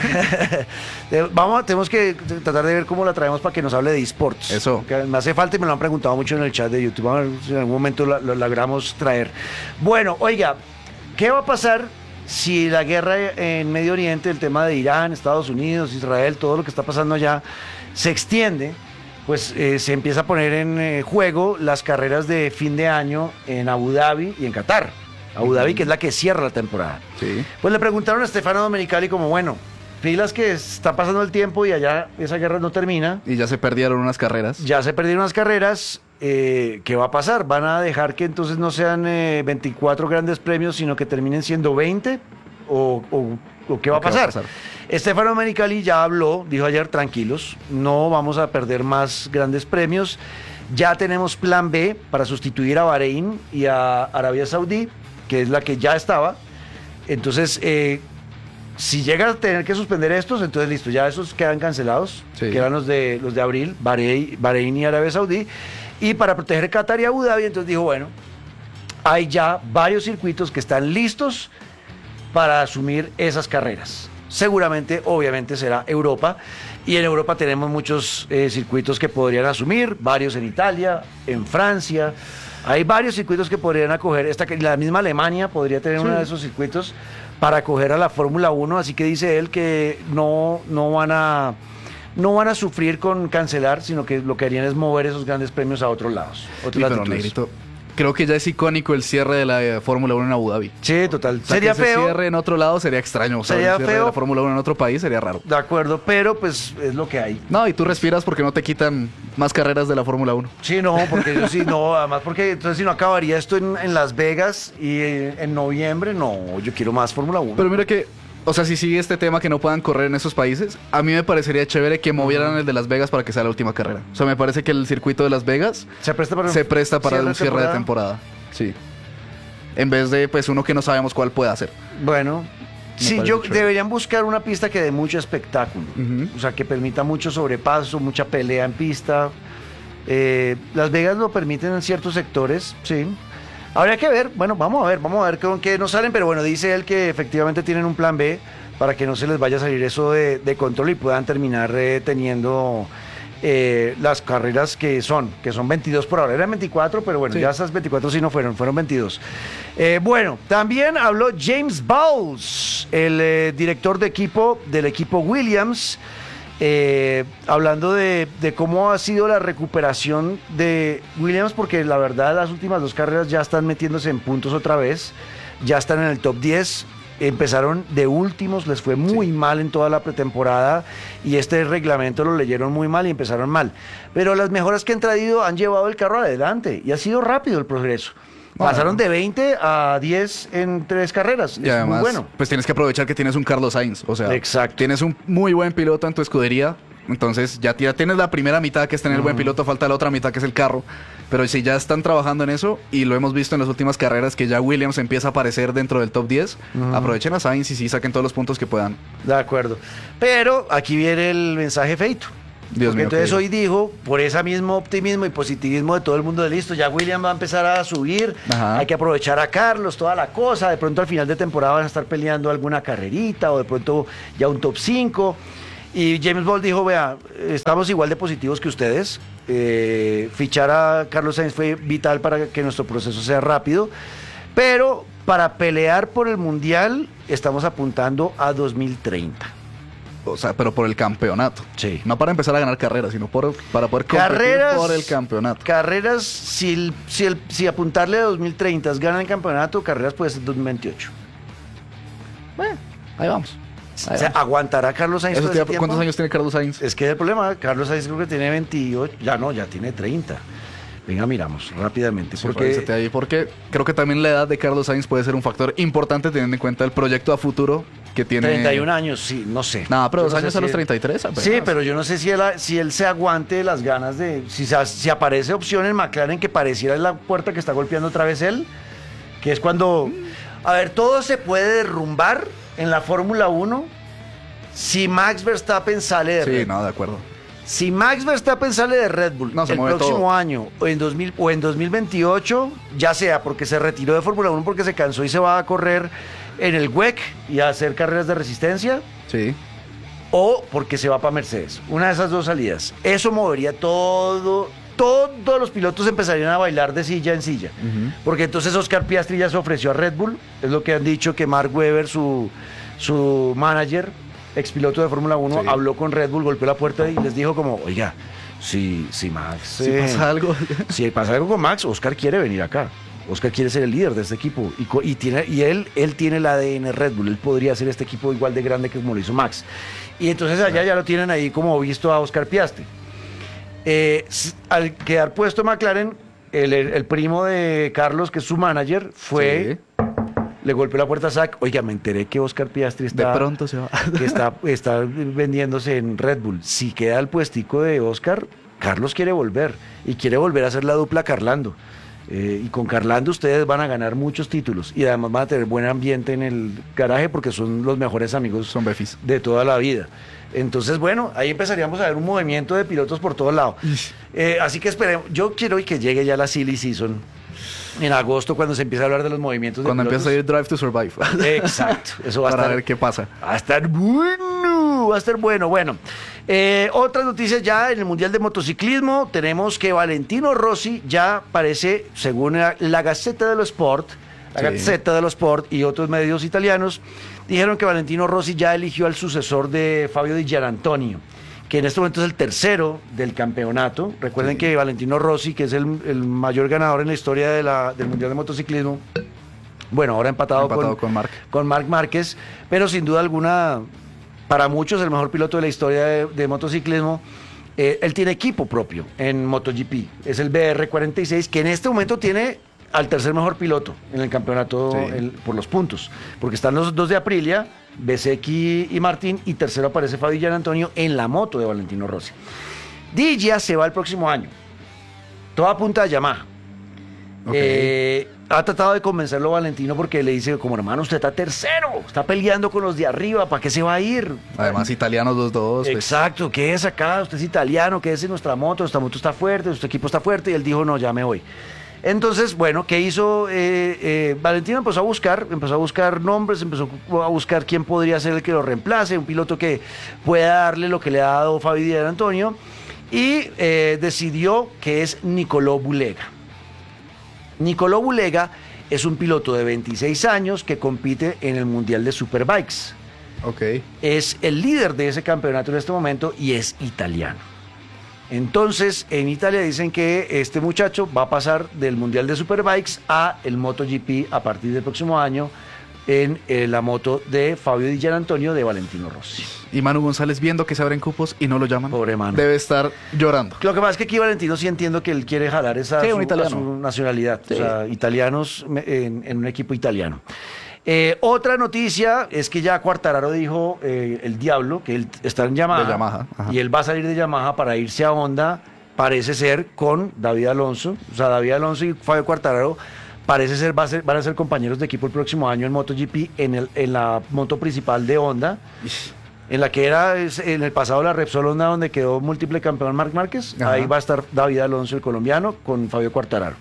eh, vamos, tenemos que tratar de ver cómo la traemos para que nos hable de esports.
Eso.
Que me hace falta y me lo han preguntado mucho en el chat de YouTube. Vamos a ver si en algún momento lo, lo logramos traer. Bueno, oiga, ¿qué va a pasar si la guerra en Medio Oriente, el tema de Irán, Estados Unidos, Israel, todo lo que está pasando allá, se extiende? Pues eh, se empieza a poner en eh, juego las carreras de fin de año en Abu Dhabi y en Qatar. Abu Dhabi, que es la que cierra la temporada.
Sí.
Pues le preguntaron a Stefano Domenicali como, bueno, pilas que está pasando el tiempo y allá esa guerra no termina.
Y ya se perdieron unas carreras.
Ya se perdieron las carreras. eh, ¿Qué va a pasar? ¿Van a dejar que entonces no sean eh, veinticuatro grandes premios, sino que terminen siendo veinte? ¿O, o- o qué va a
¿Qué va a
pasar?
pasar?
Stefano Domenicali ya habló, dijo ayer, tranquilos, no vamos a perder más grandes premios. Ya tenemos plan B para sustituir a Bahrein y a Arabia Saudí, que es la que ya estaba. Entonces, eh, si llega a tener que suspender estos, entonces listo, ya esos quedan cancelados,
Sí.
quedan los de los de abril, Bahrein, Bahrein y Arabia Saudí. Y para proteger Qatar y Abu Dhabi, entonces dijo, bueno, hay ya varios circuitos que están listos para asumir esas carreras. Seguramente, obviamente, será Europa. Y en Europa tenemos muchos eh, circuitos que podrían asumir, varios en Italia, en Francia. Hay varios circuitos que podrían acoger. Esta, que- la misma Alemania podría tener uno de esos circuitos para acoger a la Fórmula uno. Así que dice él que no, no van a... No van a sufrir con cancelar, sino que lo que harían es mover esos grandes premios a otros lados. Otras
Sí, pero
latitudes.
negrito, creo que ya es icónico el cierre de la eh, Fórmula uno en Abu Dhabi.
Sí, total.
O sea,
Sería
que se
feo.
cierre en otro lado sería extraño. O sea,
Sería
el cierre de
feo.
la Fórmula uno en otro país sería raro.
De acuerdo, pero pues es lo que hay.
No, y tú respiras porque no te quitan más carreras de la Fórmula uno.
Sí, no, porque yo sí, no, además porque entonces si no acabaría esto en, en Las Vegas y eh, en noviembre, no, yo quiero más Fórmula uno.
Pero mira que, o sea, si sigue este tema que no puedan correr en esos países, a mí me parecería chévere que movieran el de Las Vegas para que sea la última carrera. O sea, me parece que el circuito de Las Vegas
se presta para,
se presta para
cierre
un cierre de temporada. Sí. En vez de, pues, uno que no sabemos cuál puede hacer.
Bueno, sí,
parece
yo
chévere.
deberían buscar una pista que dé mucho espectáculo,
Ujú.
o sea, que permita mucho sobrepaso, mucha pelea en pista. Eh, Las Vegas lo permiten en ciertos sectores, sí. Habría que ver, bueno, vamos a ver, vamos a ver con qué nos salen, pero bueno, dice él que efectivamente tienen un plan B para que no se les vaya a salir eso de, de control y puedan terminar eh, teniendo eh, las carreras que son, que son veintidós por ahora. Eran veinticuatro, pero bueno,
Sí.
ya esas veinticuatro sí no fueron, fueron veintidós. Eh, bueno, también habló James Bowles, el eh, director de equipo del equipo Williams, eh, hablando de, de cómo ha sido la recuperación de Williams, porque la verdad las últimas dos carreras ya están metiéndose en puntos otra vez, ya están en el top diez. Empezaron de últimos, les fue muy mal en toda la pretemporada y este reglamento lo leyeron muy mal y empezaron mal. Pero las mejoras que han traído han llevado el carro adelante y ha sido rápido el progreso.
Bueno.
Pasaron de veinte a diez en tres carreras.
Y
es
además,
muy bueno.
pues tienes que aprovechar que tienes un Carlos Sainz. O sea,
Exacto.
tienes un muy buen piloto en tu escudería Entonces ya, ya tienes la primera mitad que es tener buen piloto, falta la otra mitad que es el carro. Pero si ya están trabajando en eso, y lo hemos visto en las últimas carreras, que ya Williams empieza a aparecer dentro del top diez, uh-huh. aprovechen a Sainz y sí saquen todos los puntos que puedan.
De acuerdo. Pero aquí viene el mensaje feito.
Dios mío,
entonces hoy dijo, por ese mismo optimismo y positivismo de todo el mundo, de listo, ya Williams va a empezar a subir, Ajá. hay que aprovechar a Carlos, toda la cosa, de pronto al final de temporada van a estar peleando alguna carrerita o de pronto ya un top cinco. Y James Ball dijo, vea, estamos igual de positivos que ustedes, eh, fichar a Carlos Sainz fue vital para que nuestro proceso sea rápido, pero para pelear por el Mundial estamos apuntando a dos mil treinta.
O sea, pero por el campeonato.
Sí.
No para empezar a ganar carreras, sino por, para poder competir
carreras,
por el campeonato.
Carreras, si, el, si, el, si apuntarle a dos mil treinta es ganar el campeonato, carreras puede ser dos mil veintiocho.
Bueno, ahí vamos.
Ahí o sea, vamos. ¿Aguantará Carlos Sainz?
Eso te, ¿Cuántos tiempo? años tiene Carlos Sainz?
Es que el problema, Carlos Sainz creo que tiene veintiocho, ya no, ya tiene treinta. Venga, miramos rápidamente.
Sí,
porque...
ahí, porque creo que también la edad de Carlos Sainz puede ser un factor importante teniendo en cuenta el proyecto a futuro que tiene.
treinta y un años, sí, no sé.
No, pero
yo
dos
no
años
sé
a
si
los
él...
treinta y tres. Apenas.
Sí, pero yo no sé si él, si él se aguante las ganas de. Si, si aparece opción en McLaren que pareciera la puerta que está golpeando otra vez él, que es cuando. A ver, todo se puede derrumbar en la Fórmula uno si Max Verstappen sale de
Sí,
Red.
no, de acuerdo.
Si Max Verstappen sale de Red Bull
no, se
el
mueve
próximo
todo.
año o en, dos mil, o en dos mil veintiocho, ya sea porque se retiró de Fórmula uno porque se cansó y se va a correr en el W E C y a hacer carreras de resistencia,
sí.
o porque se va para Mercedes. Una de esas dos salidas. Eso movería todo, todos los pilotos empezarían a bailar de silla en silla. Uh-huh. Porque entonces Oscar Piastri ya se ofreció a Red Bull, es lo que han dicho que Mark Webber, su, su manager, expiloto de Fórmula uno, sí. habló con Red Bull, golpeó la puerta y les dijo como, oiga, si, si Max...
Si eh, pasa algo...
si pasa algo con Max, Oscar quiere venir acá. Oscar quiere ser el líder de este equipo y, y, tiene, y él, él tiene el A D N Red Bull, él podría hacer este equipo igual de grande que como lo hizo Max. Y entonces allá ya lo tienen ahí como visto a Oscar Piastri. Eh, al quedar puesto McLaren, el, el, el primo de Carlos, que es su manager, fue... Sí. Le golpeó la puerta a Zach. Oiga, me enteré que Oscar Piastri está,
de pronto se va.
que está, está vendiéndose en Red Bull. Si queda el puestico de Oscar, Carlos quiere volver y quiere volver a hacer la dupla Carlando. Eh, y con Carlando ustedes van a ganar muchos títulos y además van a tener buen ambiente en el garaje porque son los mejores amigos
son befis.
De toda la vida. Entonces, bueno, ahí empezaríamos a ver un movimiento de pilotos por todos lados. Eh, así que esperemos. Yo quiero que llegue ya la silly season en agosto, cuando se empieza a hablar de los movimientos de
cuando
pilotos.
empieza a ir Drive to Survive.
Exacto, eso va a
para
estar,
ver qué pasa.
Va a estar bueno, va a estar bueno. Bueno, eh, otras noticias ya en el Mundial de Motociclismo. Tenemos que Valentino Rossi ya parece, según la, la Gazzetta dello Sport, la sí. Gazzetta dello Sport y otros medios italianos, dijeron que Valentino Rossi ya eligió al sucesor de Fabio Di Gianantonio, que en este momento es el tercero del campeonato. Recuerden sí. que Valentino Rossi, que es el, el mayor ganador en la historia de la, del Mundial de Motociclismo, bueno, ahora empatado,
empatado
con,
con, Marc.
con Marc Márquez, pero sin duda alguna, para muchos el mejor piloto de la historia de, de motociclismo. Eh, él tiene equipo propio en MotoGP, es el B R cuarenta y seis, que en este momento tiene al tercer mejor piloto en el campeonato sí. el, por los puntos, porque están los dos de Aprilia, Bezzecchi y Martín, y tercero aparece Fabio Gianantonio en la moto de Valentino Rossi. Di Gia se va el próximo año, todo apunta a Yamaha. Okay. Eh, ha tratado de convencerlo a Valentino porque le dice, como hermano, usted está tercero, está peleando con los de arriba, ¿para qué se va a ir?
Además, italianos los dos.
Exacto, pues. ¿Qué es acá? Usted es italiano, ¿qué es en nuestra moto? Nuestra moto está fuerte, nuestro equipo está fuerte, y él dijo, no, ya me voy. Entonces, bueno, ¿qué hizo? Eh, eh, Valentino empezó a buscar, empezó a buscar nombres, empezó a buscar quién podría ser el que lo reemplace, un piloto que pueda darle lo que le ha dado Fabio Di Gianantonio, y eh, decidió que es Nicolò Bulega. Nicolò Bulega es un piloto de veintiséis años que compite en el Mundial de Superbikes.
Okay.
Es el líder de ese campeonato en este momento y es italiano. Entonces, en Italia dicen que este muchacho va a pasar del Mundial de Superbikes a el MotoGP a partir del próximo año en eh, la moto de Fabio Di Gianantonio de Valentino Rossi.
Y Manu González viendo que se abren cupos y no lo llaman.
Pobre Manu.
Debe estar llorando.
Lo que pasa es que aquí Valentino sí entiendo que él quiere jalar esa
sí,
su,
un italiano.
a su nacionalidad. Sí. O sea, italianos en, en un equipo italiano. Eh, otra noticia es que ya Quartararo dijo, eh, el Diablo, que él está en Yamaha,
De Yamaha, ajá.
y él va a salir de Yamaha para irse a Honda, parece ser, con David Alonso. O sea, David Alonso y Fabio Quartararo parece ser, va a ser van a ser compañeros de equipo el próximo año en MotoGP, en, el, en la moto principal de Honda, en la que era es, en el pasado la Repsol Honda, donde quedó múltiple campeón Marc Márquez.
Ajá.
Ahí va a estar David Alonso, el colombiano, con Fabio Quartararo.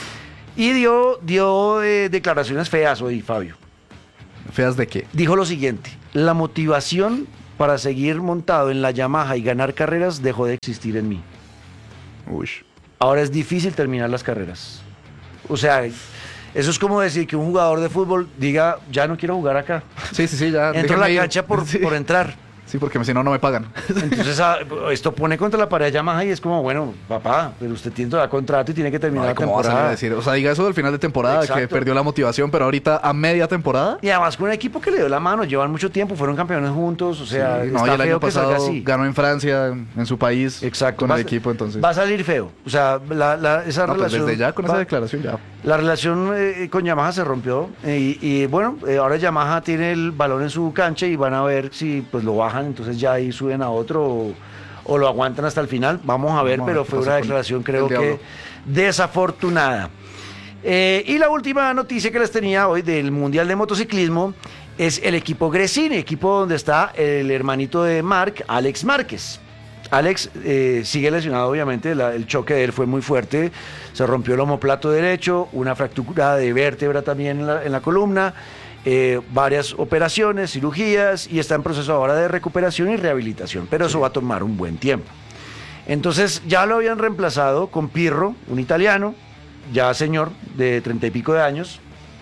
Y dio, dio eh, declaraciones feas hoy, Fabio.
¿Feas de qué?
Dijo lo siguiente: la motivación para seguir montado en la Yamaha y ganar carreras dejó de existir en mí.
Uy.
Ahora es difícil terminar las carreras. O sea, eso es como decir que un jugador de fútbol diga, ya no quiero jugar acá.
Sí, sí, sí, ya.
Entro a la
déjenme ir.
cancha por,
Sí.
por entrar.
Sí, porque si no, no me pagan.
Entonces, ah, esto pone contra la pared a Yamaha y es como, bueno, papá, pero usted tiene todavía contrato y tiene que terminar
Ay,
la
¿cómo vas a
temporada.
decir? O sea, diga eso del final de temporada,
Exacto.
que perdió la motivación, pero ahorita a media temporada.
Y además con un equipo que le dio la mano, llevan mucho tiempo, fueron campeones juntos, o sea,
Sí, no, y
está
el
feo
año
que salga
pasado
así.
ganó en Francia, en su país,
Exacto.
con
Va
el
a-
equipo, entonces.
Va a salir feo. O sea, la, la- esa
No, pues
relación.
desde ya con
va-
esa declaración ya.
La relación eh, con Yamaha se rompió eh, y, y, bueno, eh, ahora Yamaha tiene el balón en su cancha y van a ver si pues lo bajan, entonces ya ahí suben a otro o, o lo aguantan hasta el final. Vamos a ver,
Vamos a ver
pero
qué
fue
pasa
una
con
declaración
el
creo que
Diablo.
desafortunada. Eh, y la última noticia que les tenía hoy del Mundial de Motociclismo es el equipo Gresini, equipo donde está el hermanito de Marc, Alex Márquez. Alex eh, sigue lesionado, obviamente, la- el choque de él fue muy fuerte, se rompió el omoplato derecho, una fractura de vértebra también en la, en la columna, eh, varias operaciones, cirugías, y está en proceso ahora de recuperación y rehabilitación, pero eso va a tomar un buen tiempo. Entonces ya lo habían reemplazado con Pirro, un italiano, ya señor de treinta y pico de años,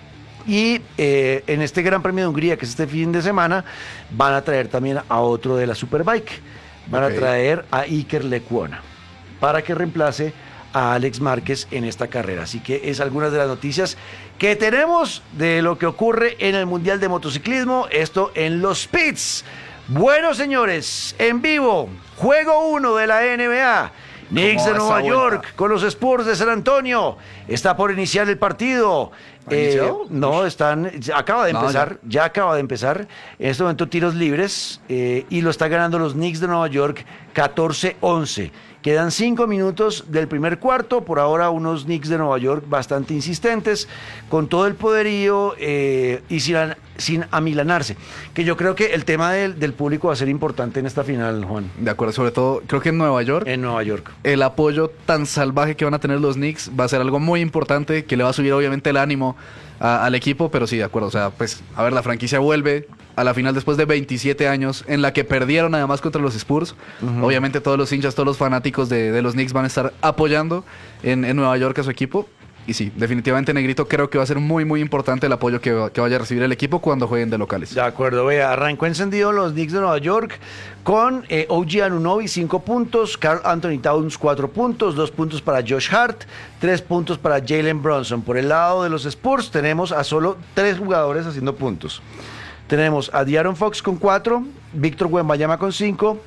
y eh, en este Gran Premio de Hungría, que es este fin de semana, van a traer también a otro de la Superbike. Van
Ok.
a traer a Iker Lecuona para que reemplace a Alex Márquez en esta carrera. Así que es algunas de las noticias que tenemos de lo que ocurre en el Mundial de Motociclismo. Esto en los pits. Bueno, señores, en vivo, juego uno de la N B A. Knicks de
va
Nueva
esa
York
vuelta?
con los Spurs de San Antonio. Está por iniciar el partido.
¿Ha iniciado?
no, están, acaba de
No,
empezar, ya. acaba de empezar. En este momento tiros libres eh, y lo están ganando los Knicks de Nueva York catorce once. Quedan cinco minutos del primer cuarto. Por ahora unos Knicks de Nueva York bastante insistentes, con todo el poderío eh, y sin, sin amilanarse. Que yo creo que el tema del, del público va a ser importante en esta final, Juan,
De acuerdo, sobre todo, creo que en Nueva York,
en Nueva York.
el apoyo tan salvaje que van a tener los Knicks va a ser algo muy importante, que le va a subir obviamente el ánimo a- al equipo, pero sí, de acuerdo, o sea, pues, a ver, la franquicia vuelve a la final después de veintisiete años, en la que perdieron además contra los Spurs. Obviamente todos los hinchas, todos los fanáticos de, de los Knicks van a estar apoyando en, en Nueva York a su equipo. Y sí, definitivamente, Negrito, creo que va a ser muy, muy importante el apoyo que, va- que vaya a recibir el equipo cuando jueguen de locales.
De acuerdo, vea, arrancó encendido los Knicks de Nueva York con eh, O G Anunoby cinco puntos, Karl Anthony Towns cuatro puntos, dos puntos para Josh Hart, tres puntos para Jalen Brunson. Por el lado de los Spurs tenemos a solo tres jugadores haciendo puntos. Tenemos a De'Aaron Fox con cuatro, Víctor Wembanyama con cinco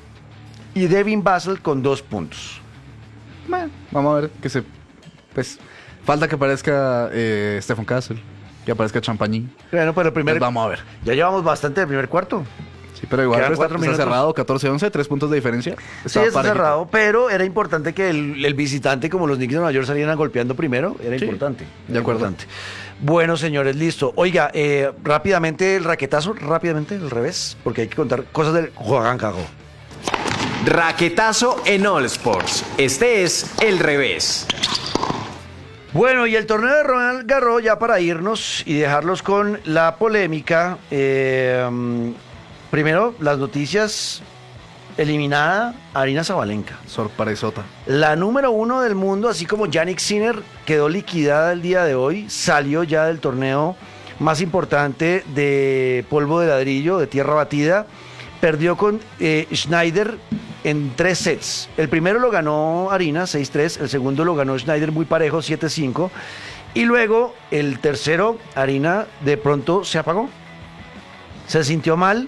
y Devin Vassell con dos puntos.
Bueno, vamos a ver que se... Pues, falta que aparezca eh, Stephen Castle, que aparezca Champagnini.
Bueno, pero el primer,
Pues vamos a ver.
ya llevamos bastante del primer cuarto.
Sí, pero igual
Quedan
pues, está,
cuatro
está
minutos.
cerrado, catorce once, tres puntos de diferencia.
Sí,
Está
está
parejito.
cerrado, pero era importante que el, el visitante, como los Knicks de Nueva York, salieran golpeando primero. Era
Sí,
importante.
de
era
acuerdo.
importante. Bueno, señores, listo. Oiga, eh, rápidamente el raquetazo, rápidamente el revés, porque hay que contar cosas del Juan Cago.
Raquetazo en All Sports. Este es el revés.
Bueno, y el torneo de Roland Garros, ya para irnos y dejarlos con la polémica. eh, mm, primero, las noticias. Eliminada Arina Sabalenka.
Sorpresota.
La número uno del mundo, así como Yannick Sinner, quedó liquidada el día de hoy. Salió ya del torneo más importante de polvo de ladrillo, de tierra batida. Perdió con eh, Schneider en tres sets. El primero lo ganó Arina, seis tres. El segundo lo ganó Schneider muy parejo, siete cinco. Y luego el tercero, Arina, de pronto se apagó. Se sintió mal.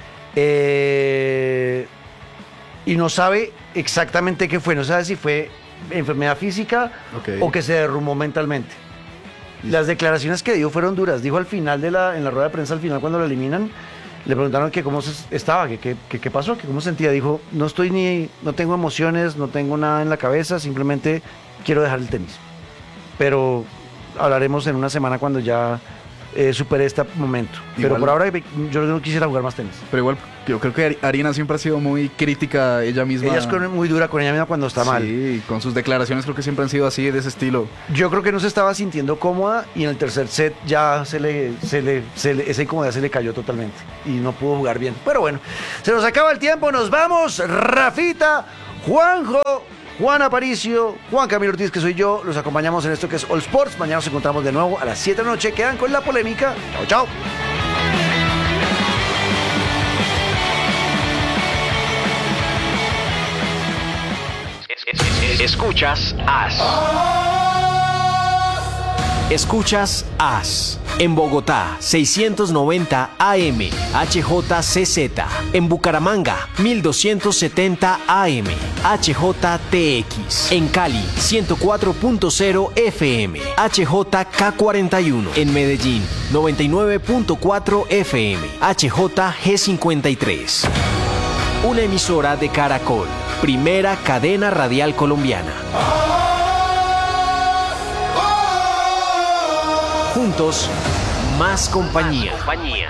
Eh, y no sabe exactamente qué fue. No sabe si fue enfermedad física
Ok.
o que se derrumbó mentalmente. Las declaraciones que dio fueron duras. Dijo al final de la, en la rueda de prensa, al final cuando lo eliminan, le preguntaron que cómo se estaba, que qué pasó, que cómo se sentía. Dijo, no estoy ni, no tengo emociones, no tengo nada en la cabeza, simplemente quiero dejar el tenis. Pero hablaremos en una semana cuando ya eh, supere este momento. Igual, pero por ahora yo no quisiera jugar más tenis.
Pero igual, yo creo que Aryna siempre ha sido muy crítica ella misma.
Ella es muy dura con ella misma cuando está
sí,
mal.
Sí, con sus declaraciones creo que siempre han sido así, de ese estilo.
Yo creo que no se estaba sintiendo cómoda y en el tercer set ya se le, se le, se le, esa incomodidad se le cayó totalmente y no pudo jugar bien. Pero bueno, se nos acaba el tiempo, nos vamos. Rafita, Juanjo, Juan Aparicio, Juan Camilo Ortiz, que soy yo, los acompañamos en esto que es All Sports. Mañana nos encontramos de nuevo a las siete de la noche. Quedan con la polémica. Chao, chao.
Escuchas As. Escuchas As. En Bogotá, seiscientos noventa A M, H J C Z. En Bucaramanga, mil doscientos setenta A M, H J T X. En Cali, ciento cuatro punto cero F M, H J K cuarenta y uno. En Medellín, noventa y nueve punto cuatro F M, H J G cincuenta y tres. Una emisora de Caracol, primera cadena radial colombiana. Juntos, más compañía. Más compañía.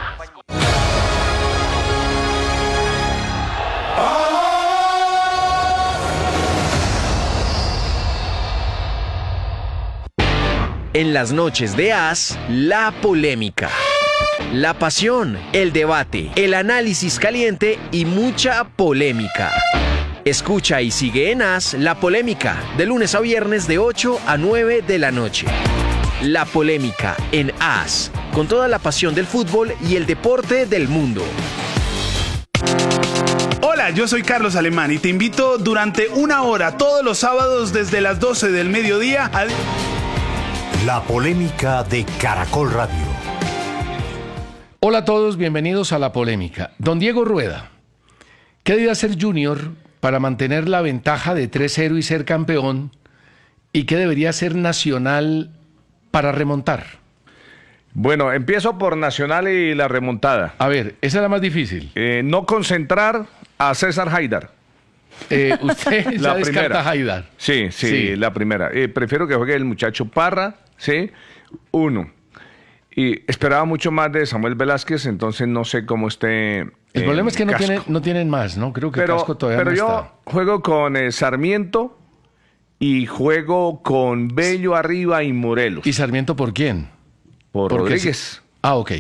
En las noches de As, la polémica. La pasión, el debate, el análisis caliente y mucha polémica. Escucha y sigue en As La Polémica, de lunes a viernes de ocho a nueve de la noche. La Polémica en As, con toda la pasión del fútbol y el deporte del mundo.
Hola, yo soy Carlos Alemán y te invito durante una hora todos los sábados desde las doce del mediodía a...
La Polémica de Caracol Radio.
Hola a todos, bienvenidos a La Polémica. Don Diego Rueda, ¿qué debe hacer Junior para mantener la ventaja de tres cero y ser campeón? ¿Y qué debería hacer Nacional para remontar?
Bueno, empiezo por Nacional y la remontada.
A ver, esa es la más difícil.
Eh, no concentrar a César Haidar.
Eh, usted ya descarta a Haidar.
Sí, sí, sí, la primera. Eh, prefiero que juegue el muchacho Parra, ¿sí? Uno. Y esperaba mucho más de Samuel Velázquez, entonces no sé cómo esté.
El eh, problema es que no, tiene, no tienen más, ¿no? Creo que
pero,
Casco todavía
pero
no
yo
está.
Juego con eh, Sarmiento y juego con Bello arriba y Morelos.
¿Y Sarmiento por quién?
Por
Porque
Rodríguez.
Si... Ah, ok.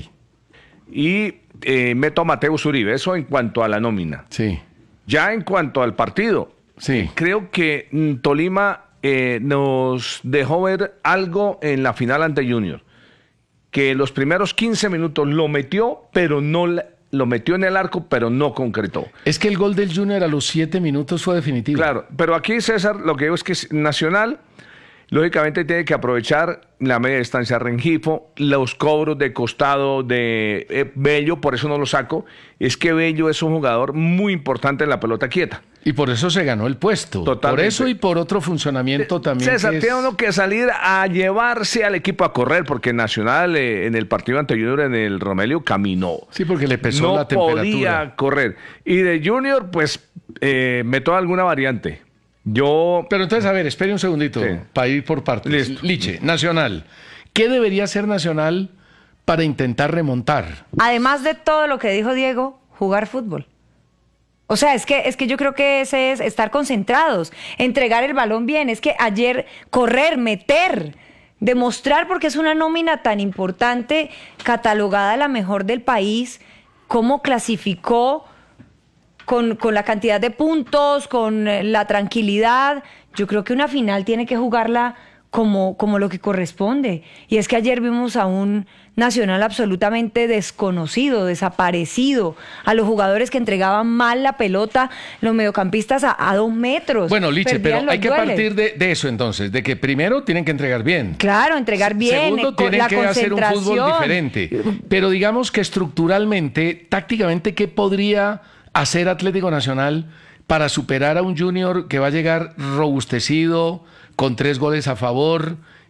Y eh, meto a Mateus Uribe, eso en cuanto a la nómina.
Sí.
Ya en cuanto al partido,
sí.
creo que mm, Tolima eh, nos dejó ver algo en la final ante Junior. Que los primeros quince minutos lo metió, pero no lo metió en el arco, pero no concretó.
Es que el gol del Junior a los siete minutos fue definitivo.
Claro, pero aquí, César, lo que digo es que Nacional, lógicamente, tiene que aprovechar la media distancia Rengifo, los cobros de costado de eh, Bello, por eso no lo saco. Es que Bello es un jugador muy importante en la pelota quieta.
Y por eso se ganó el puesto.
Totalmente.
Por eso y por otro funcionamiento también.
César,
que es...
tiene uno que salir a llevarse al equipo a correr, porque Nacional eh, en el partido anterior en el Romelio caminó.
Sí, porque le pesó
no
la temperatura.
No podía correr. Y de Junior, pues, eh, meto alguna variante. Yo...
Pero entonces, a ver, espere un segundito, sí, para ir por partes.
Listo.
Liche, Nacional. ¿Qué debería hacer Nacional para intentar remontar?
Además de todo lo que dijo Diego, jugar fútbol. O sea, es que, es que yo creo que ese es estar concentrados, entregar el balón bien. Es que ayer correr, meter, demostrar, porque es una nómina tan importante, catalogada la mejor del país, cómo clasificó con, con la cantidad de puntos, con la tranquilidad. Yo creo que una final tiene que jugarla como, como lo que corresponde. Y es que ayer vimos a un Nacional absolutamente desconocido, desaparecido, a los jugadores que entregaban mal la pelota, los mediocampistas a, a dos metros.
Bueno, Liche, pero hay que
dueles.
partir de, de eso entonces, de que primero tienen que entregar bien.
Claro, entregar bien.
Segundo,
con
tienen
la
que hacer un fútbol diferente. Pero digamos que estructuralmente, tácticamente, ¿qué podría hacer Atlético Nacional para superar a un Junior que va a llegar robustecido, con tres goles a favor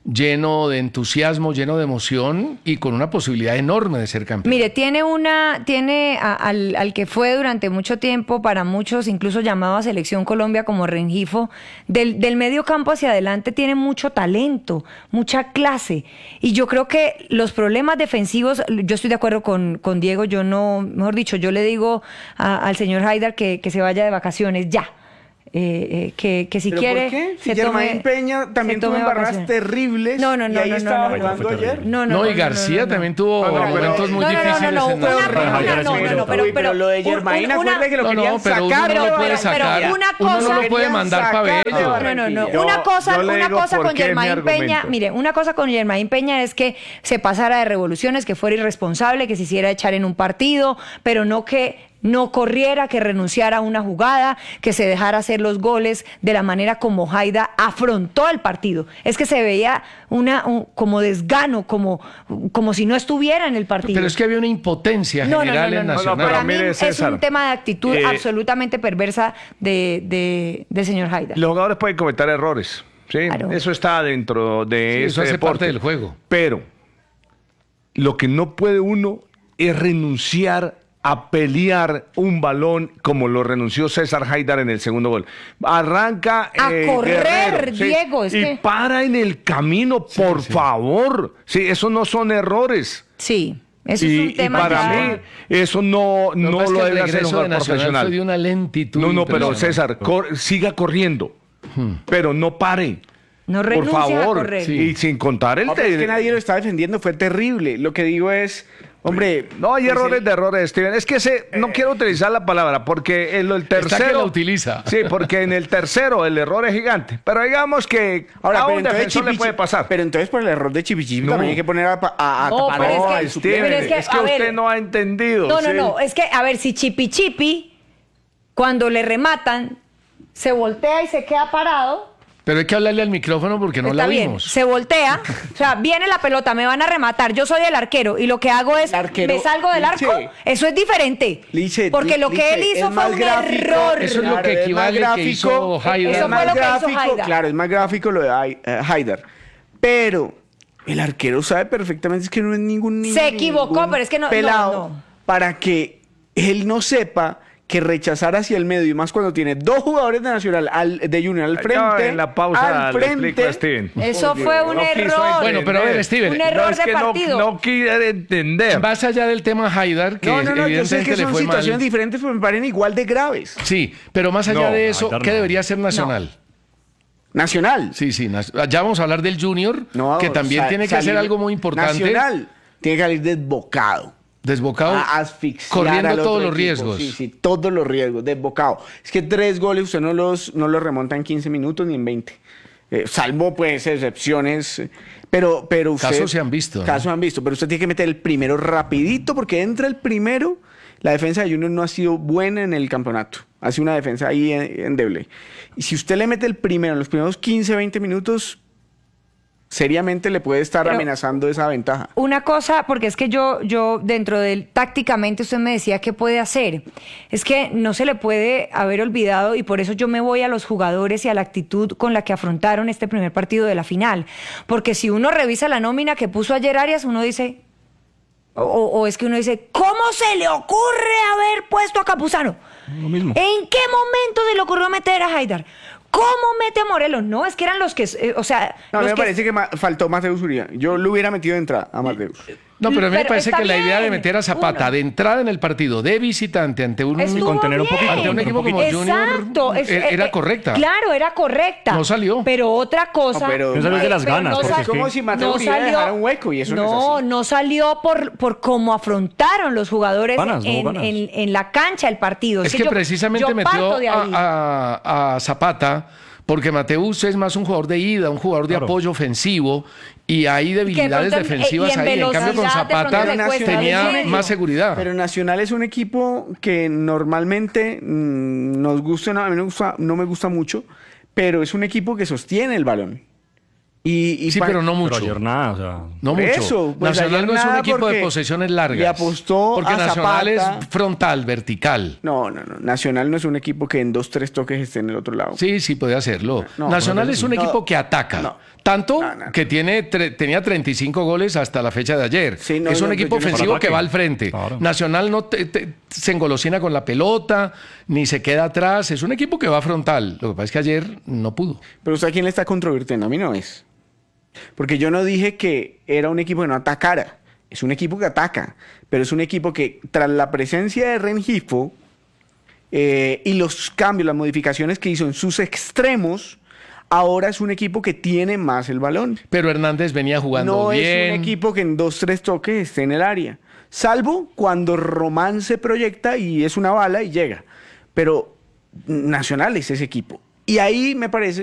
lleno de entusiasmo, lleno de emoción y con una posibilidad enorme de ser campeón.
Mire, tiene una, tiene a- al, al que fue durante mucho tiempo, para muchos, incluso llamado a Selección Colombia como Rengifo, del, del medio campo hacia adelante tiene mucho talento, mucha clase. Y yo creo que los problemas defensivos, yo estoy de acuerdo con, con Diego, yo no, mejor dicho, yo le digo a- al señor Haidar que, que se vaya de vacaciones ya. Eh, eh, que, que si
¿Pero
quiere
por qué? Si
se
Germain
tome-
Peña también
se
tuvo
tome
embarradas
vacaciones.
terribles.
No, no, no,
y ahí
no,
estaba
no, no,
jugando
no.
ayer.
No, no,
No, y
no,
García
no, no, no.
también tuvo
No, no, pero-
momentos muy
No, no, no,
difíciles
no, no,
en la
una-
Real
una-
Madrid.
no, no, no, pero-
Uy, pero lo de
un-
Germain,
una-
acuérdate que lo
No,
querían
no, pero uno
sacar
no
de
lo puede
Barranquilla.
sacar.
una
Uno no
cosa-
lo puede mandar para
sacar de
Bello.
No, no, no.
Barranquilla.
Una
Yo-
cosa,
yo le
una
digo
cosa
por
con
qué mi
Germain Peña,
argumento.
mire, una cosa con Germain Peña es que se pasara de revoluciones, que fuera irresponsable, que se hiciera echar en un partido, pero no que no corriera, que renunciara a una jugada, que se dejara hacer los goles de la manera como Haida afrontó el partido. Es que se veía una un- como desgano, como, como si no estuviera en el partido.
Pero es que había una impotencia
No, no,
general
no, no,
en
no.
Nacional.
Para
pero
mí
mire,
es
César,
un tema de actitud
eh,
absolutamente perversa de, de, del señor Haida.
Los jugadores pueden cometer errores. ¿sí?
Claro.
Eso está dentro de
Sí,
ese
eso hace
deporte.
parte del juego.
Pero lo que no puede uno es renunciar a pelear un balón como lo renunció César Haidar en el segundo gol. Arranca
A
eh,
correr,
Guerrero, ¿sí?
Diego, es
y
que-
para en el camino, por favor. Sí, esos no son errores.
Sí, eso
y,
es un
y
tema
para
ya-
mí eso no,
Lo que
no
pasa es
lo
que el
debe hacer un
regreso de
jugador
Nacional
profesional.
fue de una lentitud
No, no, pero
impresionante.
César, cor- siga corriendo, pero no pare.
no
Por
renuncia a
favor,
correr.
Sí.
y sin contar el
No, pero es
te-
que nadie lo está defendiendo, fue terrible. Lo que digo es, hombre...
No hay
pues,
errores
el-
de errores, Steven. Es que ese, no quiero utilizar la palabra porque en el
Está que
tercero.
la utiliza.
Sí, porque en el tercero el error es gigante. Pero digamos que
Ahora,
a
pero
un
entonces
defensor le
Chipichi-
puede pasar.
Pero entonces por el error de Chipichi
No.
también hay que poner a, a, a
No,
tapar
pero es
al
que-
suplente.
Steven,
pero es que,
es que
a
usted
ver,
no ha entendido.
No, no,
¿sí?
no. Es que, a ver, si Chipi Chipi, cuando le rematan, se voltea y se queda parado.
Pero hay que hablarle al micrófono porque no
Está
la
bien,
vimos.
se voltea, o sea, viene la pelota, me van a rematar, yo soy el arquero y lo que hago es,
El arquero,
me salgo del arco,
Liche.
eso es diferente,
Liche,
porque lo
Liche,
que él hizo
es
fue
más
un
gráfico.
error.
Eso es lo que
Claro, es
equivale
más
que hizo
gráfico,
Haidar.
es
Eso fue
más
lo que hizo
gráfico,
Haidar.
claro, es más gráfico lo de Hai- eh, Haidar. Pero el arquero sabe perfectamente es que no es ningún niño,
Se equivocó,
ningún
pero es que no- no,
pelado
no.
para que él no sepa que rechazar hacia el medio y más cuando tiene dos jugadores de Nacional al, de Junior al
Ya
frente,
en la pausa
al
le explico a
frente.
Steven.
Eso
Por
fue
Dios,
un
no quiso
error.
Bueno, pero a ver, Steven,
Un
No,
error
es
de
que no,
partido.
no quiere entender.
Más allá del tema Haidar, que
No, no, no, yo sé
evidentemente
que
le
son
fue
situaciones
mal.
diferentes, pero me parecen igual de graves.
Sí, pero más allá
No,
de eso,
Haidar
¿qué
no.
debería ser Nacional?
Nacional.
Sí, sí. nas- Ya vamos a hablar del Junior,
No,
que también
sa-
tiene que hacer
salir-
algo muy importante.
Nacional tiene que salir desbocado.
Desbocado,
A asfixiar
corriendo
al otro
todos los
equipo.
riesgos.
Sí, sí, todos los riesgos, desbocado. Es que tres goles usted no los, no los remonta en quince minutos ni en veinte. Eh, salvo pues excepciones, eh, pero, pero usted...
Casos se han visto, ¿no?
Casos se han visto, pero usted tiene que meter el primero rapidito porque entra el primero. La defensa de Junior no ha sido buena en el campeonato. Ha sido una defensa ahí en- endeble. Y si usted le mete el primero en los primeros quince, veinte minutos, seriamente le puede estar
Pero-
amenazando esa ventaja.
Una cosa, porque es que yo, yo dentro del tácticamente usted me decía qué puede hacer. Es que no se le puede haber olvidado y por eso yo me voy a los jugadores y a la actitud con la que afrontaron este primer partido de la final. Porque si uno revisa la nómina que puso ayer Arias, uno dice, o, o es que uno dice, ¿cómo se le ocurre haber puesto a Campuzano?
Lo mismo.
¿En qué momento se le ocurrió meter a Haidar? ¿Cómo mete a Morelos? No, es que eran los que, eh, o sea,
No, a mí
los
me
que-
parece que ma- faltó Mateus Uribe. Yo lo hubiera metido de entrada a Mateus.
No, pero a mí me
Pero
parece
está
que la idea de
bien,
meter a Zapata
uno.
de entrada en el partido de visitante ante un,
Estuvo
contener un
bien.
poquito,
ante un
pero
equipo
un
como
poquito.
Junior
Exacto, es-
eh, era
eh,
correcta.
Claro, era correcta.
No salió.
Pero otra cosa.
No, pero-
Yo sabía de las
pero
ganas,
no
porque
sal-
es que-
como si Mateo Uribe dejara un hueco y eso no es
no,
así.
no salió por, por cómo afrontaron los jugadores
Ganas, no,
en,
ganas.
en- en la cancha el partido.
Es que
yo-
precisamente
yo
metió
parto de ahí.
a, a- a Zapata porque Mateus es más un jugador de ida, un jugador de
Claro.
apoyo ofensivo y hay debilidades
pronto en-
defensivas
y en
ahí. En cambio con
velocidad de pronto
Zapata
le cuesta
tenía
el medio.
más seguridad.
Pero Nacional es un equipo que normalmente mm, nos gusta, no, a mí no, gusta, no me gusta mucho, pero es un equipo que sostiene el balón. Y, y
Sí,
pa-
pero no mucho.
Pero ayer nada, o sea.
No
Por
mucho.
eso, pues
Nacional
ayer
no es un
nada
equipo de
porque
posesiones largas.
le apostó
Porque
a
Nacional
Zapata.
es frontal, vertical.
No, no, no. Nacional no es un equipo que en dos, tres toques esté en el otro lado.
Sí, sí, puede hacerlo.
No,
Nacional
no,
es un
no.
equipo que ataca.
No.
Tanto
No, no, no.
que tiene tre- tenía treinta y cinco goles hasta la fecha de ayer.
Sí, no,
es un
no,
equipo
yo no-
ofensivo
Para
que
ataque.
va al frente.
Claro.
Nacional no te- te- se engolosina con la pelota, ni se queda atrás. Es un equipo que va frontal. Lo que pasa es que ayer no pudo.
Pero ¿usted a quién le está controvirtiendo? A mí no es. Porque yo no dije que era un equipo que no atacara. Es un equipo que ataca. Pero es un equipo que, tras la presencia de Rengifo eh, y los cambios, las modificaciones que hizo en sus extremos, ahora es un equipo que tiene más el balón.
Pero Hernández venía jugando
No
bien.
es un equipo que en dos, tres toques esté en el área. Salvo cuando Román se proyecta y es una bala y llega. Pero Nacional es ese equipo. Y ahí me parece